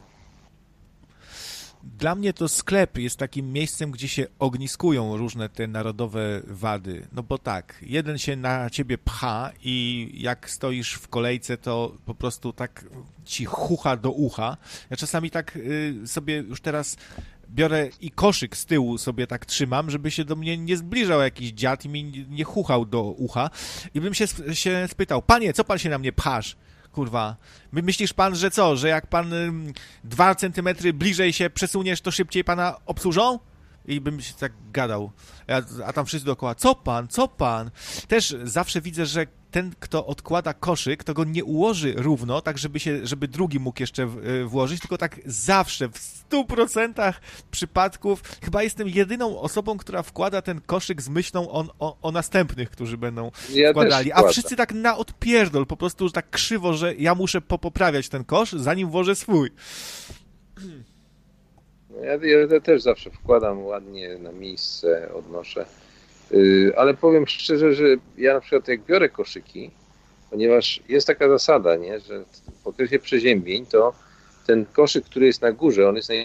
Dla mnie to sklep jest takim miejscem, gdzie się ogniskują różne te narodowe wady. No bo tak, jeden się na ciebie pcha i jak stoisz w kolejce, to po prostu tak ci chucha do ucha. Ja czasami tak y, sobie już teraz biorę i koszyk z tyłu sobie tak trzymam, żeby się do mnie nie zbliżał jakiś dziad i mi nie chuchał do ucha. I bym się, się spytał, panie, co pan się na mnie pchasz? Kurwa, myślisz pan, że co, że jak pan ym, dwa centymetry bliżej się przesuniesz, to szybciej pana obsłużą? I bym się tak gadał. A, a tam wszyscy dookoła, co pan, co pan? Też zawsze widzę, że ten, kto odkłada koszyk, to go nie ułoży równo, tak żeby się, żeby drugi mógł jeszcze w, włożyć, tylko tak zawsze, w stu procentach przypadków. Chyba jestem jedyną osobą, która wkłada ten koszyk z myślą o, o, o następnych, którzy będą ja wkładali. A wszyscy tak na odpierdol, po prostu tak krzywo, że ja muszę popoprawiać ten kosz, zanim włożę swój. Ja, ja też zawsze wkładam ładnie na miejsce, odnoszę. Yy, ale powiem szczerze, że ja na przykład jak biorę koszyki, ponieważ jest taka zasada, nie, że w okresie przeziębień to ten koszyk, który jest na górze, on jest naj...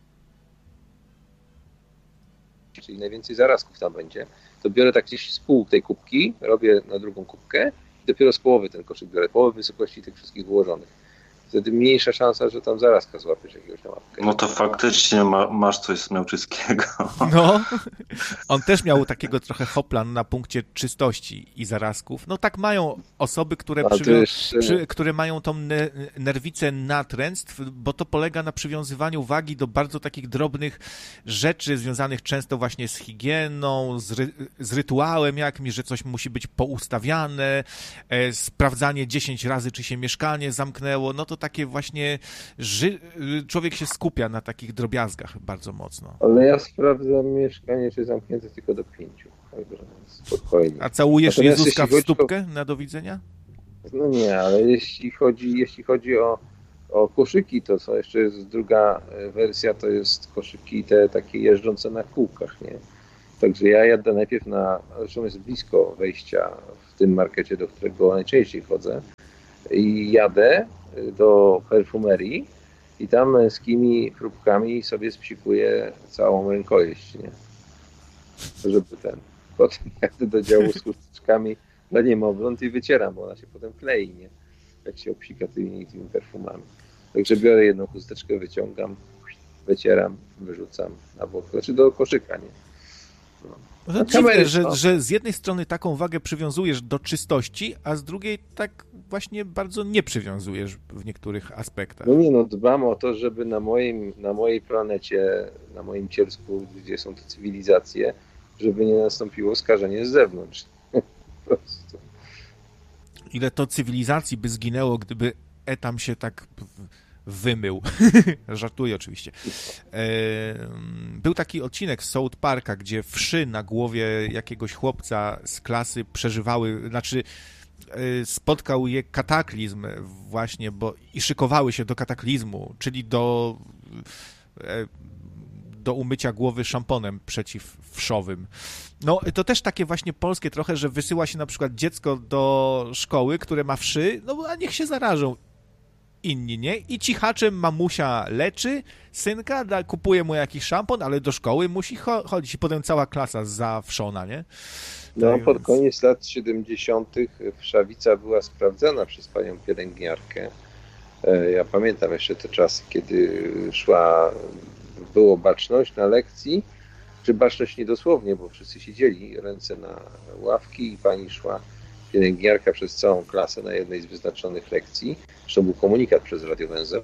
czyli najwięcej zarazków tam będzie, to biorę tak gdzieś z pół tej kubki, robię na drugą kubkę i dopiero z połowy ten koszyk biorę, połowę wysokości tych wszystkich wyłożonych. Wtedy mniejsza szansa, że tam zarazka złapiesz jakiegoś na łapkę. No to faktycznie ma, masz coś z Miałczyckiego. No, on też miał takiego trochę hoplan na punkcie czystości i zarazków. No tak mają osoby, które, przywią- jest... przy, które mają tą ne- nerwicę natręctw, bo to polega na przywiązywaniu wagi do bardzo takich drobnych rzeczy związanych często właśnie z higieną, z, ry- z rytuałem jakimś, że coś musi być poustawiane, e, sprawdzanie dziesięć razy, czy się mieszkanie zamknęło. No to to takie właśnie, ży... człowiek się skupia na takich drobiazgach bardzo mocno. Ale ja sprawdzam mieszkanie, czy zamknięte tylko do pięciu. Także spokojnie. A całujesz Natomiast Jezuska w jeśli stópkę chodzi na do widzenia? o... No nie, ale jeśli chodzi, jeśli chodzi o, o koszyki, to co jeszcze jest druga wersja, to jest koszyki te takie jeżdżące na kółkach, nie? Także ja jadę najpierw na, zresztą jest blisko wejścia w tym markecie, do którego najczęściej chodzę, i jadę do perfumerii i tam męskimi próbkami sobie spsikuję całą rękojeść, nie? Żeby ten. Potem jadę do działu z chusteczkami dla niemowląt i wycieram, bo ona się potem klei, nie? Jak się obsika tymi, tymi perfumami. Także biorę jedną chusteczkę, wyciągam, wycieram, wyrzucam na bok, znaczy do koszyka, nie? No. No to dziwne, że, że z jednej strony taką wagę przywiązujesz do czystości, a z drugiej tak właśnie bardzo nie przywiązujesz w niektórych aspektach. No nie, no dbam o to, żeby na moim, na mojej planecie, na moim cielsku, gdzie są te cywilizacje, żeby nie nastąpiło skażenie z zewnątrz. Po prostu. Ile to cywilizacji by zginęło, gdyby Etam się tak wymył. Żartuję oczywiście. Był taki odcinek z South Parka, gdzie wszy na głowie jakiegoś chłopca z klasy przeżywały, znaczy spotkał je kataklizm właśnie, bo i szykowały się do kataklizmu, czyli do do umycia głowy szamponem przeciwwszowym. No, to też takie właśnie polskie trochę, że wysyła się na przykład dziecko do szkoły, które ma wszy, no a niech się zarażą inni, nie? I cichaczem mamusia leczy synka, da, kupuje mu jakiś szampon, ale do szkoły musi cho- chodzić i potem cała klasa zawszona, nie? No, tak pod więc... koniec lat siedemdziesiątych Wszawica była sprawdzana przez panią pielęgniarkę. Ja pamiętam jeszcze te czasy, kiedy szła, było baczność na lekcji, czy baczność niedosłownie, bo wszyscy siedzieli, ręce na ławki i pani szła, pielęgniarka przez całą klasę na jednej z wyznaczonych lekcji. Zresztą był komunikat przez radiowęzeł,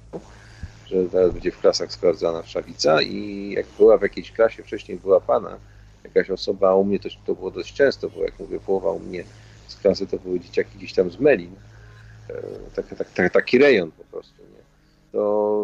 że teraz będzie w klasach sprawdzana Wszawica i jak była w jakiejś klasie, wcześniej była pana, jakaś osoba, a u mnie to, to było dość często, bo jak mówię, połowa u mnie z klasy to były dzieciaki gdzieś tam z Melin, tak, tak, tak, taki rejon po prostu, nie? To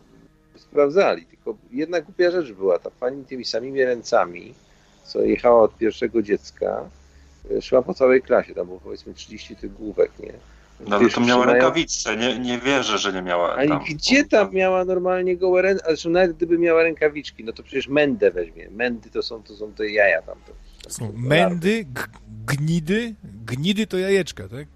sprawdzali, tylko jedna głupia rzecz była, ta pani tymi samymi ręcami, co jechała od pierwszego dziecka, szła po całej klasie, tam było powiedzmy trzydzieści tych główek, nie? No ale to miała trzymają... rękawice, nie, nie wierzę, że nie miała tam. Ale gdzie tam miała normalnie gołe ręce, a zresztą nawet gdyby miała rękawiczki, no to przecież mędę weźmie, mędy to są, to są te jaja tam. To, to są mędy, g- gnidy, gnidy to jajeczka, tak?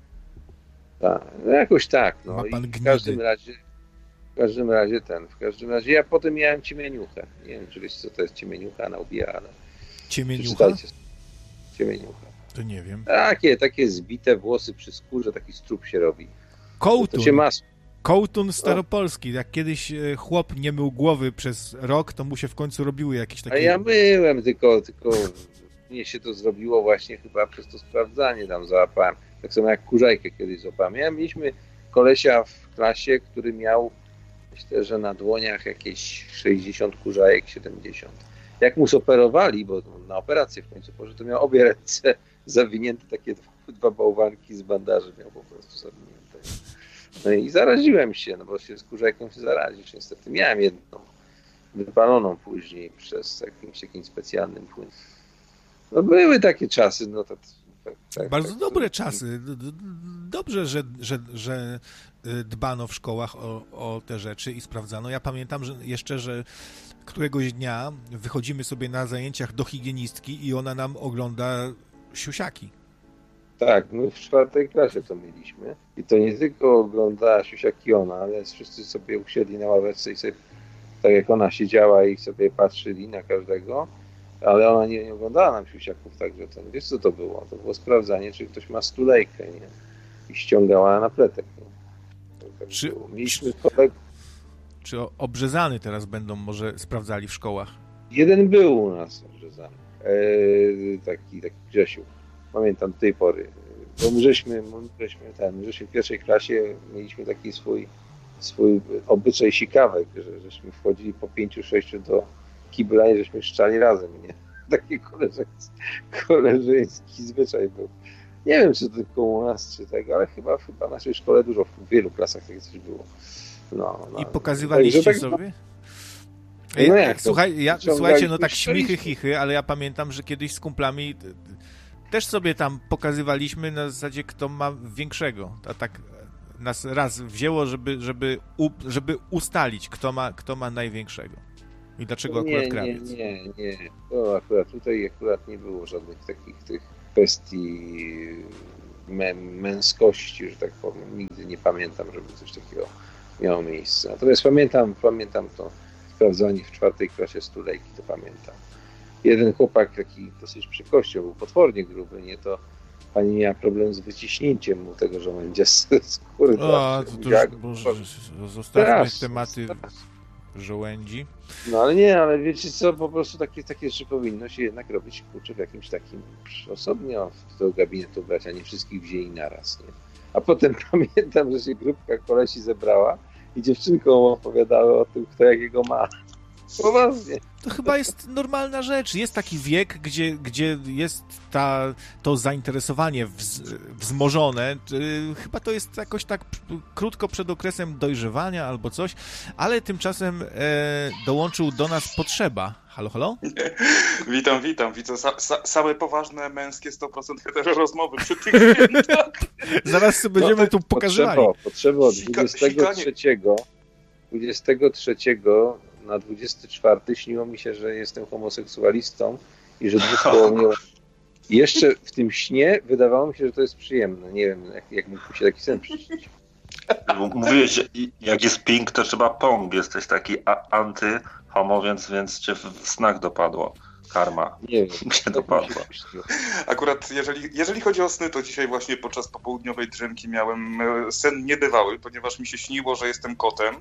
Tak, no jakoś tak, no. Ma pan I w gnidy. każdym razie w każdym razie ten, w każdym razie ja potem miałem ciemieniuchę. Nie wiem, czy wiesz, co to jest ciemieniucha, na ubija, ale... Ciemieniucha? Ciemieniucha. To nie wiem. Takie, takie zbite włosy przy skórze, taki strup się robi. Kołtun. To się mas... Kołtun staropolski. Jak kiedyś chłop nie mył głowy przez rok, to mu się w końcu robiły jakieś takie... A ja myłem, tylko, tylko mnie się to zrobiło właśnie chyba przez to sprawdzanie tam załapałem. Tak samo jak kurzajkę kiedyś złapałem. Ja mieliśmy kolesia w klasie, który miał, myślę, że na dłoniach jakieś sześćdziesiąt kurzajek, siedemdziesiąt. Jak mu zoperowali, bo na operację w końcu poszedł, to miał obie ręce zawinięte, takie dwa bałwanki z bandaży miał po prostu zawinięte. No i zaraziłem się, no bo się z kurzajką się zarazić. Niestety miałem jedną wypaloną później przez jakimś, jakimś specjalnym płynem. No były takie czasy, no to... Tak, tak, Bardzo tak, dobre to... czasy. Dobrze, że, że, że dbano w szkołach o, o te rzeczy i sprawdzano. Ja pamiętam że jeszcze, że któregoś dnia wychodzimy sobie na zajęciach do higienistki i ona nam ogląda siusiaki. Tak, my w czwartej klasie to mieliśmy. I to nie tylko oglądała siusiaki ona, ale wszyscy sobie usiedli na ławeczce i sobie, tak jak ona siedziała i sobie patrzyli na każdego, ale ona nie, nie oglądała nam siusiaków, także ten, wiesz co to było? To było sprawdzanie, czy ktoś ma stulejkę, nie? I ściągała na pletek, nie? Tak czy, mieliśmy koleg... czy obrzezany teraz będą może sprawdzali w szkołach? Jeden był u nas obrzezany. Eee, taki, taki Grzesiu. Pamiętam do tej pory. Bo my żeśmy, my żeśmy, ten, my żeśmy w pierwszej klasie mieliśmy taki swój, swój obyczaj sikawek, że żeśmy wchodzili po pięciu, sześciu do kibla i żeśmy szczali razem, nie? Taki koleżeński, koleżeński zwyczaj był. Nie wiem, czy tylko u nas, czy tego, ale chyba, chyba w naszej szkole dużo, w wielu klasach takie coś było. No, no. I pokazywaliście tak, sobie? No jak, Słuchaj, ja, słuchajcie, no tak śmichy, chichy, ale ja pamiętam, że kiedyś z kumplami też sobie tam pokazywaliśmy na zasadzie, kto ma większego. A tak nas raz wzięło, żeby, żeby, u, żeby ustalić, kto ma, kto ma największego. I dlaczego nie, akurat krawiec? Nie, nie, nie. To akurat tutaj akurat nie było żadnych takich tych kwestii mę, męskości, że tak powiem. Nigdy nie pamiętam, żeby coś takiego miało miejsce. Natomiast pamiętam, pamiętam to sprawdzanie w czwartej klasie stulejki, to pamiętam. Jeden chłopak, taki dosyć przykością, był potwornie gruby, nie, to pani miała problem z wyciśnięciem mu tego, że będzie skóry. O, to, to już, Boże, zostawmy teraz, tematy teraz. żołędzi. No ale nie, ale wiecie co, po prostu takie, takie rzeczy powinno się jednak robić, kurczę, w jakimś takim osobnie do gabinetu brać, a nie wszystkich wzięli naraz, nie? A potem pamiętam, że się grupka kolesi zebrała i dziewczynkom opowiadały o tym, kto jakiego ma. Poważnie. To chyba jest normalna rzecz. Jest taki wiek, gdzie, gdzie jest ta, to zainteresowanie wz, wzmożone. Chyba to jest jakoś tak krótko przed okresem dojrzewania albo coś, ale tymczasem e, dołączył do nas potrzeba. Halo, halo? Witam, witam. Widzę sa, sa, same poważne męskie sto procent hetero rozmowy przy tych świętach. Zaraz sobie będziemy no, tu pokazywali. Potrzeba od dwudziestego trzeciego, dwudziestego trzeciego na dwudziesty czwarty śniło mi się, że jestem homoseksualistą i że dwóch koło mnie... Jeszcze w tym śnie wydawało mi się, że to jest przyjemne. Nie wiem, jak, jak mógł się taki sen przyjść. Mówiłeś, że jak jest pink, to trzeba pong. Jesteś taki anty-homo, więc, więc cię w snach dopadło. Karma. Nie wiem. Cię dopadła. Akurat jeżeli, jeżeli chodzi o sny, to dzisiaj właśnie podczas popołudniowej drzemki miałem sen niebywały, ponieważ mi się śniło, że jestem kotem.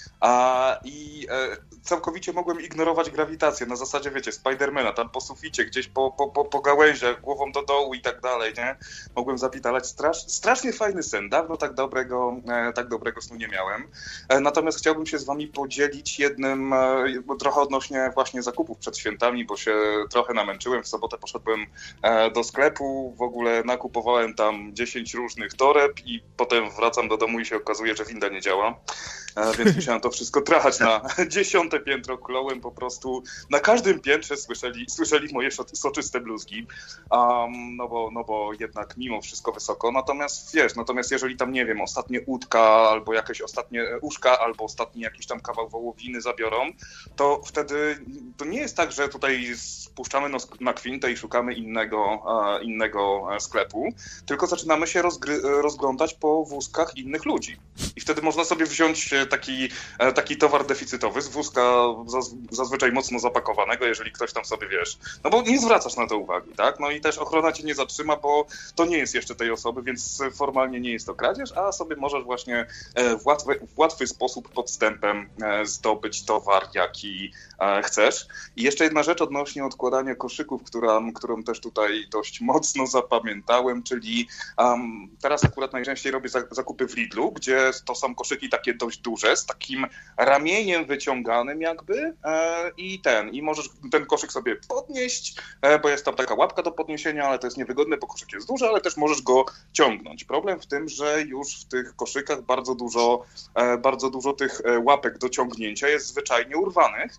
A, I e, całkowicie mogłem ignorować grawitację, na zasadzie, wiecie, Spidermana, tam po suficie, gdzieś po, po, po, po gałęziach, głową do dołu i tak dalej, nie? Mogłem zapitalać. Strasz, strasznie fajny sen, dawno tak dobrego, e, tak dobrego snu nie miałem. E, natomiast chciałbym się z wami podzielić jednym, e, trochę odnośnie właśnie zakupów przed świętami, bo się trochę namęczyłem. W sobotę poszedłem e, do sklepu, w ogóle nakupowałem tam dziesięć różnych toreb i potem wracam do domu i się okazuje, że winda nie działa. E, więc musiałem to wszystko trachać na dziesiąte piętro, kląłem po prostu. Na każdym piętrze słyszeli, słyszeli moje soczyste bluzgi, um, no, bo, no bo jednak mimo wszystko wysoko. Natomiast wiesz, natomiast jeżeli tam, nie wiem, ostatnie łódka albo jakieś ostatnie uszka, albo ostatni jakiś tam kawał wołowiny zabiorą, to wtedy to nie jest tak, że tutaj spuszczamy nos na kwintę i szukamy innego, uh, innego sklepu, tylko zaczynamy się rozgry- rozglądać po wózkach innych ludzi. I wtedy można sobie wziąć taki, taki towar deficytowy z wózka zaz, zazwyczaj mocno zapakowanego, jeżeli ktoś tam sobie, wiesz, no bo nie zwracasz na to uwagi, tak? No i też ochrona cię nie zatrzyma, bo to nie jest jeszcze tej osoby, więc formalnie nie jest to kradzież, a sobie możesz właśnie w łatwy, w łatwy sposób podstępem zdobyć towar, jaki chcesz. I jeszcze jedna rzecz odnośnie odkładania koszyków, która, którą też tutaj dość mocno zapamiętałem, czyli um, teraz akurat najczęściej robię zakupy w Lidlu, gdzie to są koszyki takie dość duże, z takim ramieniem wyciąganym jakby e, i ten, i możesz ten koszyk sobie podnieść, e, bo jest tam taka łapka do podniesienia, ale to jest niewygodne, bo koszyk jest duży, ale też możesz go ciągnąć. Problem w tym, że już w tych koszykach bardzo dużo, e, bardzo dużo tych łapek do ciągnięcia jest zwyczajnie urwanych.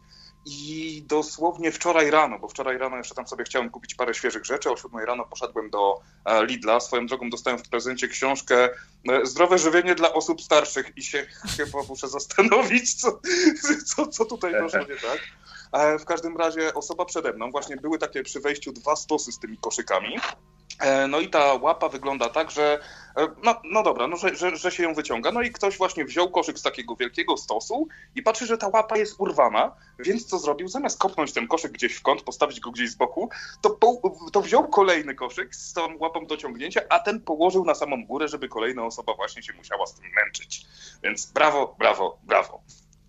I dosłownie wczoraj rano, bo wczoraj rano jeszcze tam sobie chciałem kupić parę świeżych rzeczy, o siódmej rano poszedłem do Lidla, swoją drogą dostałem w prezencie książkę Zdrowe żywienie dla osób starszych i się chyba muszę zastanowić, co, co, co tutaj poszło nie tak. W każdym razie osoba przede mną, właśnie były takie przy wejściu dwa stosy z tymi koszykami. No i ta łapa wygląda tak, że no, no dobra, no, że, że, że się ją wyciąga. No i ktoś właśnie wziął koszyk z takiego wielkiego stosu i patrzy, że ta łapa jest urwana, więc co zrobił? Zamiast kopnąć ten koszyk gdzieś w kąt, postawić go gdzieś z boku, to, po, to wziął kolejny koszyk z tą łapą do ciągnięcia, a ten położył na samą górę, żeby kolejna osoba właśnie się musiała z tym męczyć. Więc brawo, brawo, brawo.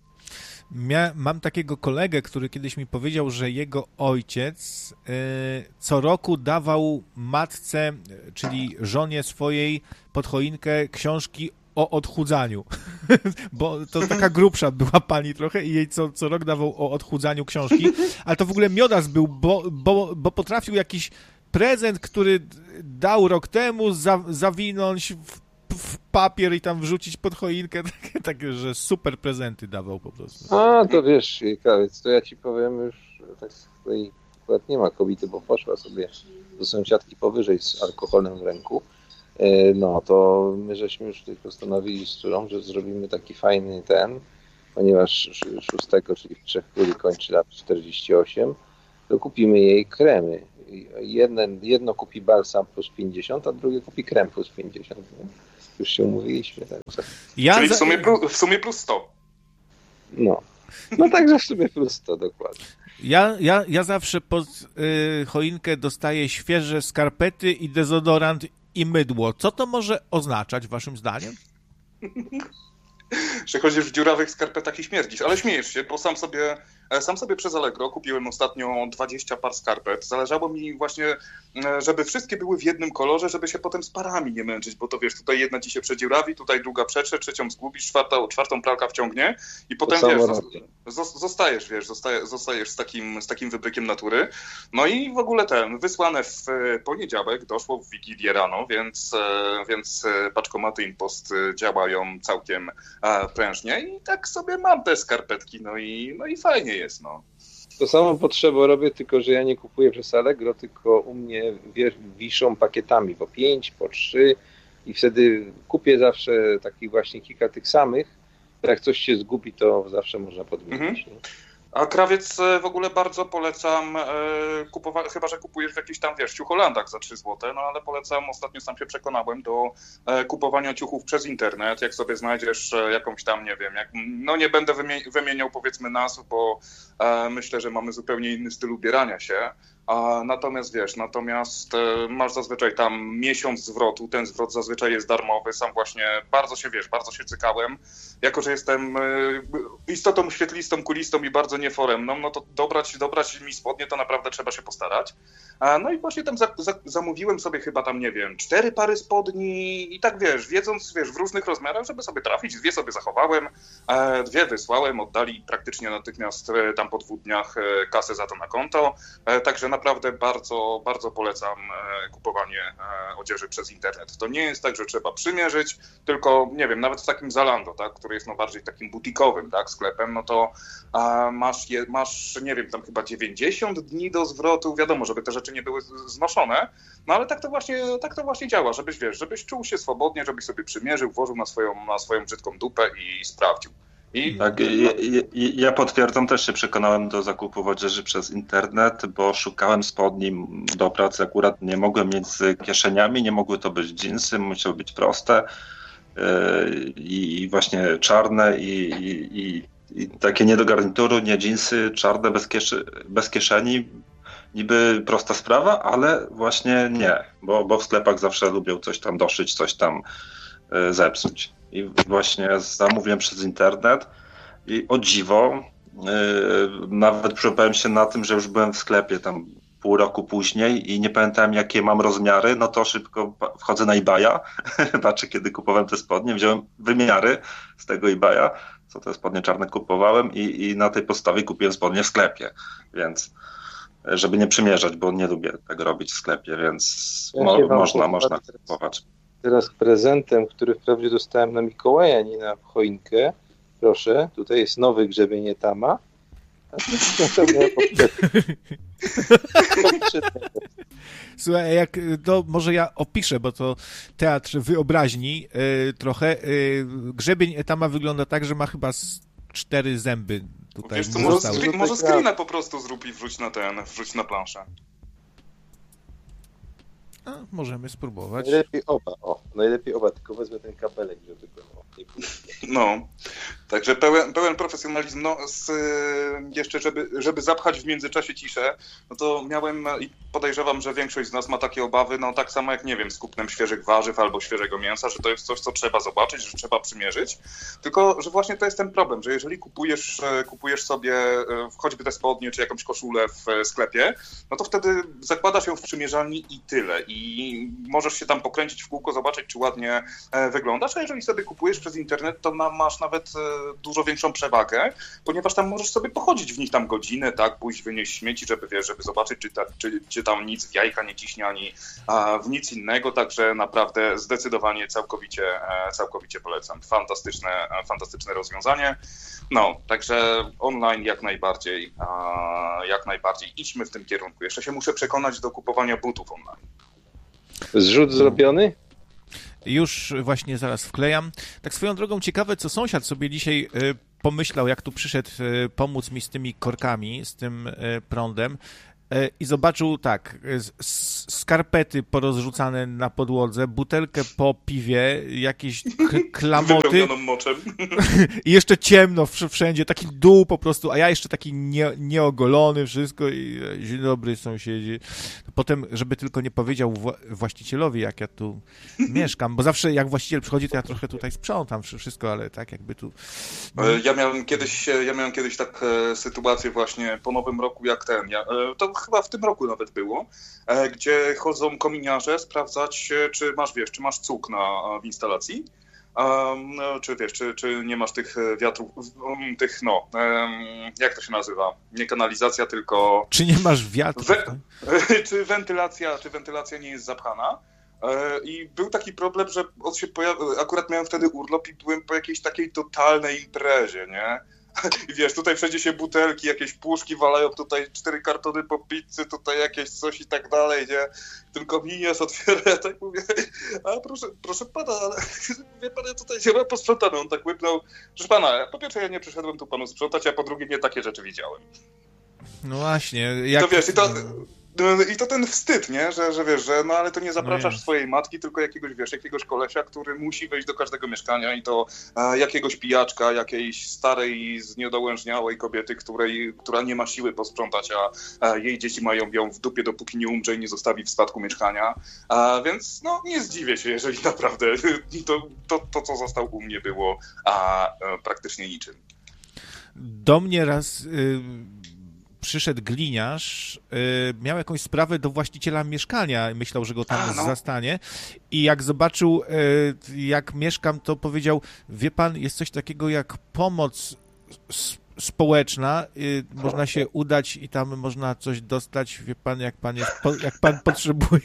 Mia- mam takiego kolegę, który kiedyś mi powiedział, że jego ojciec y, co roku dawał matce, czyli żonie swojej pod choinkę książki o odchudzaniu. Bo to taka grubsza była pani trochę i jej co, co rok dawał o odchudzaniu książki, ale to w ogóle miodas był, bo, bo, bo potrafił jakiś prezent, który dał rok temu, za, zawinąć w, w papier i tam wrzucić pod choinkę, takie, takie, że super prezenty dawał po prostu. A, to wiesz, krawiec, to ja ci powiem już, tak tutaj akurat nie ma kobiety, bo poszła sobie do sąsiadki powyżej z alkoholem w ręku. No, to my żeśmy już tutaj postanowili z córą, że zrobimy taki fajny ten, ponieważ szóstego, czyli w Trzech Króli kończy lat czterdzieści osiem, to kupimy jej kremy. Jedno, jedno kupi balsam plus pięćdziesiąt, a drugie kupi krem plus pięćdziesiąt. Nie? Już się umówiliśmy. Tak. Ja Czyli w sumie, plus, w sumie plus sto. No. No także w sumie plus sto, dokładnie. Ja, ja, ja zawsze pod y, choinkę dostaję świeże skarpety i dezodorant i mydło. Co to może oznaczać waszym zdaniem? Że chodzisz w dziurawych skarpetach i śmierdzisz, ale śmiejesz się, bo sam sobie, sam sobie przez Allegro kupiłem ostatnio dwadzieścia par skarpet. Zależało mi właśnie, żeby wszystkie były w jednym kolorze, żeby się potem z parami nie męczyć, bo to wiesz, tutaj jedna ci się przedziurawi, tutaj druga przetrze, trzecią zgubisz, czwartą, czwartą pralka wciągnie i potem wiesz, zostajesz, wiesz, zostajesz, zostajesz z takim, z takim wybrykiem natury. No i w ogóle ten, wysłane w poniedziałek, doszło w Wigilię rano, więc, więc paczkomaty Impost działają całkiem prężnie i tak sobie mam te skarpetki, no i, no i fajnie jest, no. To samo potrzebę robię, tylko że ja nie kupuję przez Allegro, tylko u mnie wiszą pakietami po pięć, po trzy i wtedy kupię zawsze takich właśnie kilka tych samych. Jak coś się zgubi, to zawsze można podmienić. Mhm. A krawiec w ogóle bardzo polecam kupować, chyba że kupujesz w jakichś tam, wiesz, ciucholandach za trzy złote, no ale polecam, ostatnio sam się przekonałem, do kupowania ciuchów przez internet, jak sobie znajdziesz jakąś tam, nie wiem, jak, no nie będę wymieniał powiedzmy nazw, bo myślę, że mamy zupełnie inny styl ubierania się. A natomiast wiesz, natomiast e, masz zazwyczaj tam miesiąc zwrotu, ten zwrot zazwyczaj jest darmowy, sam właśnie bardzo się, wiesz, bardzo się cykałem, jako że jestem e, istotą świetlistą, kulistą i bardzo nieforemną, no to dobrać, dobrać mi spodnie to naprawdę trzeba się postarać. A, no i właśnie tam za, za, zamówiłem sobie chyba tam, nie wiem, cztery pary spodni i tak wiesz, wiedząc, wiesz, w różnych rozmiarach, żeby sobie trafić, dwie sobie zachowałem, e, dwie wysłałem, oddali praktycznie natychmiast e, tam po dwóch dniach e, kasę za to na konto, e, także naprawdę bardzo, bardzo polecam kupowanie odzieży przez internet. To nie jest tak, że trzeba przymierzyć, tylko nie wiem, nawet w takim Zalando, tak, który jest no bardziej takim butikowym, tak, sklepem, no to masz, je, masz, nie wiem, tam chyba dziewięćdziesiąt dni do zwrotu, wiadomo, żeby te rzeczy nie były znoszone, no ale tak to właśnie, tak to właśnie działa, żebyś, wiesz, żebyś czuł się swobodnie, żebyś sobie przymierzył, włożył na swoją, na swoją brzydką dupę i sprawdził. I... Tak, ja, ja potwierdzam, też się przekonałem do zakupu odzieży przez internet, bo szukałem spodni do pracy, akurat nie mogłem mieć z kieszeniami, nie mogły to być dżinsy, musiały być proste i właśnie czarne i, i, i takie nie do garnituru, nie dżinsy, czarne bez, kieszy, bez kieszeni, niby prosta sprawa, ale właśnie nie, bo, bo w sklepach zawsze lubią coś tam doszyć, coś tam zepsuć. I właśnie zamówiłem przez internet i o dziwo, yy, nawet przyłapałem się na tym, że już byłem w sklepie tam pół roku później i nie pamiętałem jakie mam rozmiary, no to szybko wchodzę na eBaya, patrzę kiedy kupowałem te spodnie, wziąłem wymiary z tego eBaya, co te spodnie czarne kupowałem i, i na tej podstawie kupiłem spodnie w sklepie, więc żeby nie przymierzać, bo nie lubię tego robić w sklepie, więc ja mo- można, można kupować. Teraz prezentem, który wprawdzie dostałem na Mikołaja, nie na choinkę. Proszę, tutaj jest nowy grzebień Etama. Słuchaj, jak to może ja opiszę, bo to teatr wyobraźni yy, trochę. Yy, grzebień Etama wygląda tak, że ma chyba z cztery zęby tutaj. Wiesz co, może, screen, może screena po prostu zrób i wrzuć na ten, wrzuć na planszę. A, możemy spróbować. Najlepiej oba, o, najlepiej oba, tylko wezmę ten kabelek, żeby go nie było. No, także pełen, pełen profesjonalizm, no z, jeszcze żeby, żeby zapchać w międzyczasie ciszę, no to miałem i podejrzewam, że większość z nas ma takie obawy, no tak samo jak, nie wiem, z kupnem świeżych warzyw albo świeżego mięsa, że to jest coś, co trzeba zobaczyć, że trzeba przymierzyć, tylko, że właśnie to jest ten problem, że jeżeli kupujesz, kupujesz sobie choćby te spodnie, czy jakąś koszulę w sklepie, no to wtedy zakładasz ją w przymierzalni i tyle. I możesz się tam pokręcić w kółko, zobaczyć, czy ładnie wyglądasz, a jeżeli sobie kupujesz przez internet, to masz nawet dużo większą przewagę, ponieważ tam możesz sobie pochodzić w nich tam godzinę, tak, pójść wynieść śmieci, żeby, wiesz, żeby zobaczyć, czy, ta, czy, czy tam nic w jajka nie ciśnie, ani a, w nic innego, także naprawdę zdecydowanie całkowicie, całkowicie polecam. Fantastyczne, fantastyczne rozwiązanie. No, także online jak najbardziej, a, jak najbardziej idźmy w tym kierunku. Jeszcze się muszę przekonać do kupowania butów online. Zrzut zrobiony? Już właśnie zaraz wklejam. Tak swoją drogą ciekawe, co sąsiad sobie dzisiaj y, pomyślał, jak tu przyszedł y, pomóc mi z tymi korkami, z tym y, prądem y, i zobaczył tak, y, skarpety porozrzucane na podłodze, butelkę po piwie, jakieś k- klamoty. Wypełnioną moczem. I jeszcze ciemno wszędzie, taki dół po prostu, a ja jeszcze taki nie, nieogolony, wszystko i dzień dobry sąsiedzi. Potem, żeby tylko nie powiedział wła- właścicielowi, jak ja tu mieszkam, bo zawsze jak właściciel przychodzi, to ja trochę tutaj sprzątam wszystko, ale tak jakby tu... Ja miałem kiedyś, ja miałem kiedyś tak e, sytuację właśnie po nowym roku jak ten, ja, e, to chyba w tym roku nawet było, e, gdzie chodzą kominiarze sprawdzać, czy masz, wiesz, czy masz cuk na, w instalacji. Um, czy wiesz, czy, czy nie masz tych wiatrów, um, tych no, um, jak to się nazywa? Nie kanalizacja, tylko... Czy nie masz wiatru? We, czy wentylacja, czy wentylacja nie jest zapchana? E, I był taki problem, że on się pojawił, akurat miałem wtedy urlop i byłem po jakiejś takiej totalnej imprezie, nie? I wiesz, tutaj wszędzie się butelki, jakieś puszki walają, tutaj cztery kartony po pizzy, tutaj jakieś coś i tak dalej, nie? Tylko minias otwiera, ja tak mówię, a proszę, proszę pana, ale wie pan, ja tutaj nie mam posprzątane. On tak łypnął, proszę pana, po pierwsze ja nie przyszedłem tu panu sprzątać, a po drugie nie takie rzeczy widziałem. No właśnie. Jak... To wiesz, i to... I to ten wstyd, nie? Że, że wiesz, że no ale to nie zapraszasz no swojej matki, tylko jakiegoś, wiesz, jakiegoś kolesia, który musi wejść do każdego mieszkania i to e, jakiegoś pijaczka, jakiejś starej, zniedołężniałej kobiety, której, która nie ma siły posprzątać, a, a jej dzieci mają ją w dupie, dopóki nie umrze i nie zostawi w spadku mieszkania. A, więc no nie zdziwię się, jeżeli naprawdę to, to, to co został u mnie było a, a, praktycznie niczym. Do mnie raz... Y- przyszedł gliniarz, y, miał jakąś sprawę do właściciela mieszkania, myślał, że go tam A, no. zastanie i jak zobaczył, y, jak mieszkam, to powiedział, wie pan, jest coś takiego jak pomoc s- społeczna, y, można się udać i tam można coś dostać, wie pan, jak pan, jest, po, jak pan potrzebuje.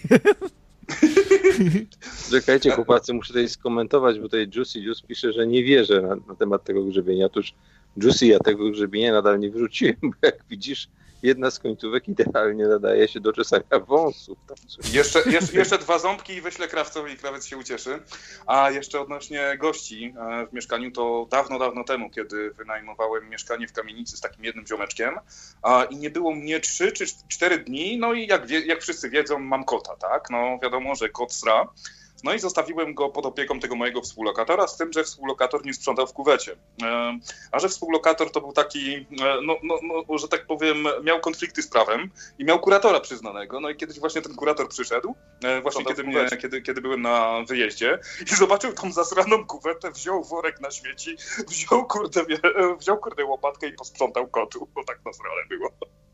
Czekajcie, chłopacy, muszę tutaj skomentować, bo tutaj Juicy Juice pisze, że nie wierzę na, na temat tego grzebienia. Otóż Juicy, ja tego grzebienia nadal nie wyrzuciłem, bo jak widzisz, jedna z końcówek idealnie nadaje się do czesania wąsów. Jeszcze, jeszcze, jeszcze dwa ząbki i wyślę krawcowi i krawiec się ucieszy. A jeszcze odnośnie gości w mieszkaniu, to dawno, dawno temu, kiedy wynajmowałem mieszkanie w kamienicy z takim jednym ziomeczkiem a, i nie było mnie trzy czy cztery dni, no i jak, wie, jak wszyscy wiedzą, mam kota, tak? No wiadomo, że kot sra. No i zostawiłem go pod opieką tego mojego współlokatora, z tym, że współlokator nie sprzątał w kuwecie. A że współlokator to był taki, no, no, no, że tak powiem, miał konflikty z prawem i miał kuratora przyznanego. No i kiedyś właśnie ten kurator przyszedł, właśnie kiedy, mnie, kiedy, kiedy byłem na wyjeździe i zobaczył tą zasraną kuwetę, wziął worek na śmieci, wziął kurde, wziął kurde łopatkę i posprzątał kotu, bo tak nasrane było.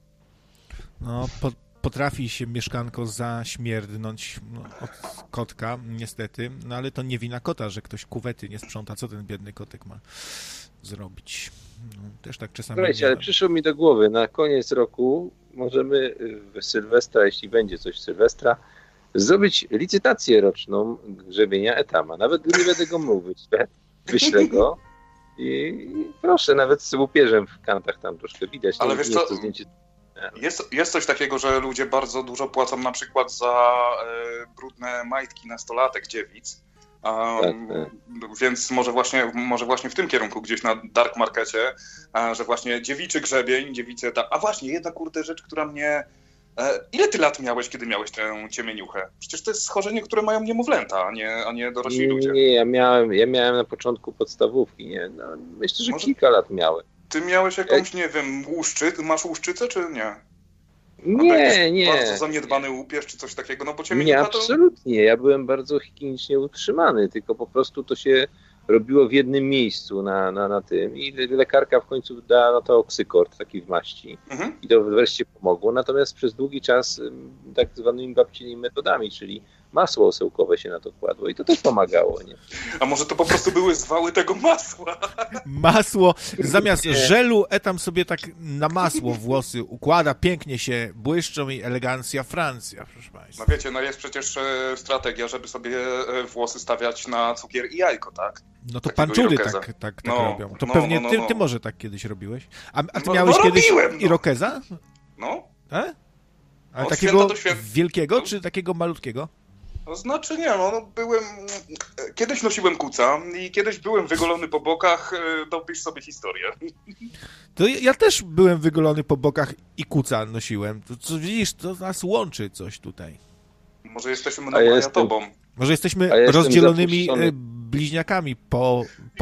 No, po... Potrafi się mieszkanko zaśmierdnąć no, od kotka, niestety, no ale to nie wina kota, że ktoś kuwety nie sprząta. Co ten biedny kotek ma zrobić? No, też tak czasami... Słuchajcie, ale przyszło mi do głowy, na koniec roku możemy w Sylwestra, jeśli będzie coś w Sylwestra, zrobić licytację roczną grzebienia Etama. Nawet nie będę go mówić, wyślę go i proszę, nawet z łupieżem w kantach tam troszkę widać. Ale nie, wiesz nie co... jest to zdjęcie... Jest, jest coś takiego, że ludzie bardzo dużo płacą na przykład za e, brudne majtki nastolatek dziewic, um, tak, tak. Więc może właśnie, może właśnie w tym kierunku gdzieś na dark markecie, a, że właśnie dziewiczy grzebień, dziewice ta... A właśnie, jedna kurde rzecz, która mnie... E, ile ty lat miałeś, kiedy miałeś tę ciemieniuchę? Przecież to jest schorzenie, które mają niemowlęta, a nie, a nie dorośli ludzie. Nie, ja miałem, ja miałem na początku podstawówki, nie? No, myślę, że może... kilka lat miałem. Ty miałeś jakąś, nie wiem, łuszczycę, masz łuszczycę, czy nie? Nie, nie. Bardzo zaniedbany łupież, czy coś takiego, no bo cię Nie, absolutnie. Ja byłem bardzo higienicznie utrzymany, tylko po prostu to się robiło w jednym miejscu na, na, na tym i lekarka w końcu dała no to oksykord taki w maści mhm. i to wreszcie pomogło. Natomiast przez długi czas tak zwanymi babcimi metodami, czyli masło osełkowe się na to kładło i to też pomagało, nie? A może to po prostu były zwały tego masła? Masło, zamiast żelu, etam sobie tak na masło włosy układa, pięknie się błyszczą i elegancja Francja, proszę Państwa. No wiecie, no jest przecież strategia, żeby sobie włosy stawiać na cukier i jajko, tak? No to Takiego panczury irokeza. tak, tak, tak No, robią. To no, pewnie no, no, ty, no. ty może tak kiedyś robiłeś. A, a ty No, miałeś no kiedyś robiłem, no. irokeza? No, E? Ale Od takiego święta do święta. wielkiego, No. czy takiego malutkiego? to znaczy nie, no, no byłem... Kiedyś nosiłem kuca i kiedyś byłem wygolony po bokach, e, dopisz sobie historię. To ja, ja też byłem wygolony po bokach i kuca nosiłem. To, co widzisz, to nas łączy coś tutaj. Może jesteśmy A na ja ja jestem- tobą. Może jesteśmy A ja jestem rozdzielonymi zapuszczony. e, bliźniakami po,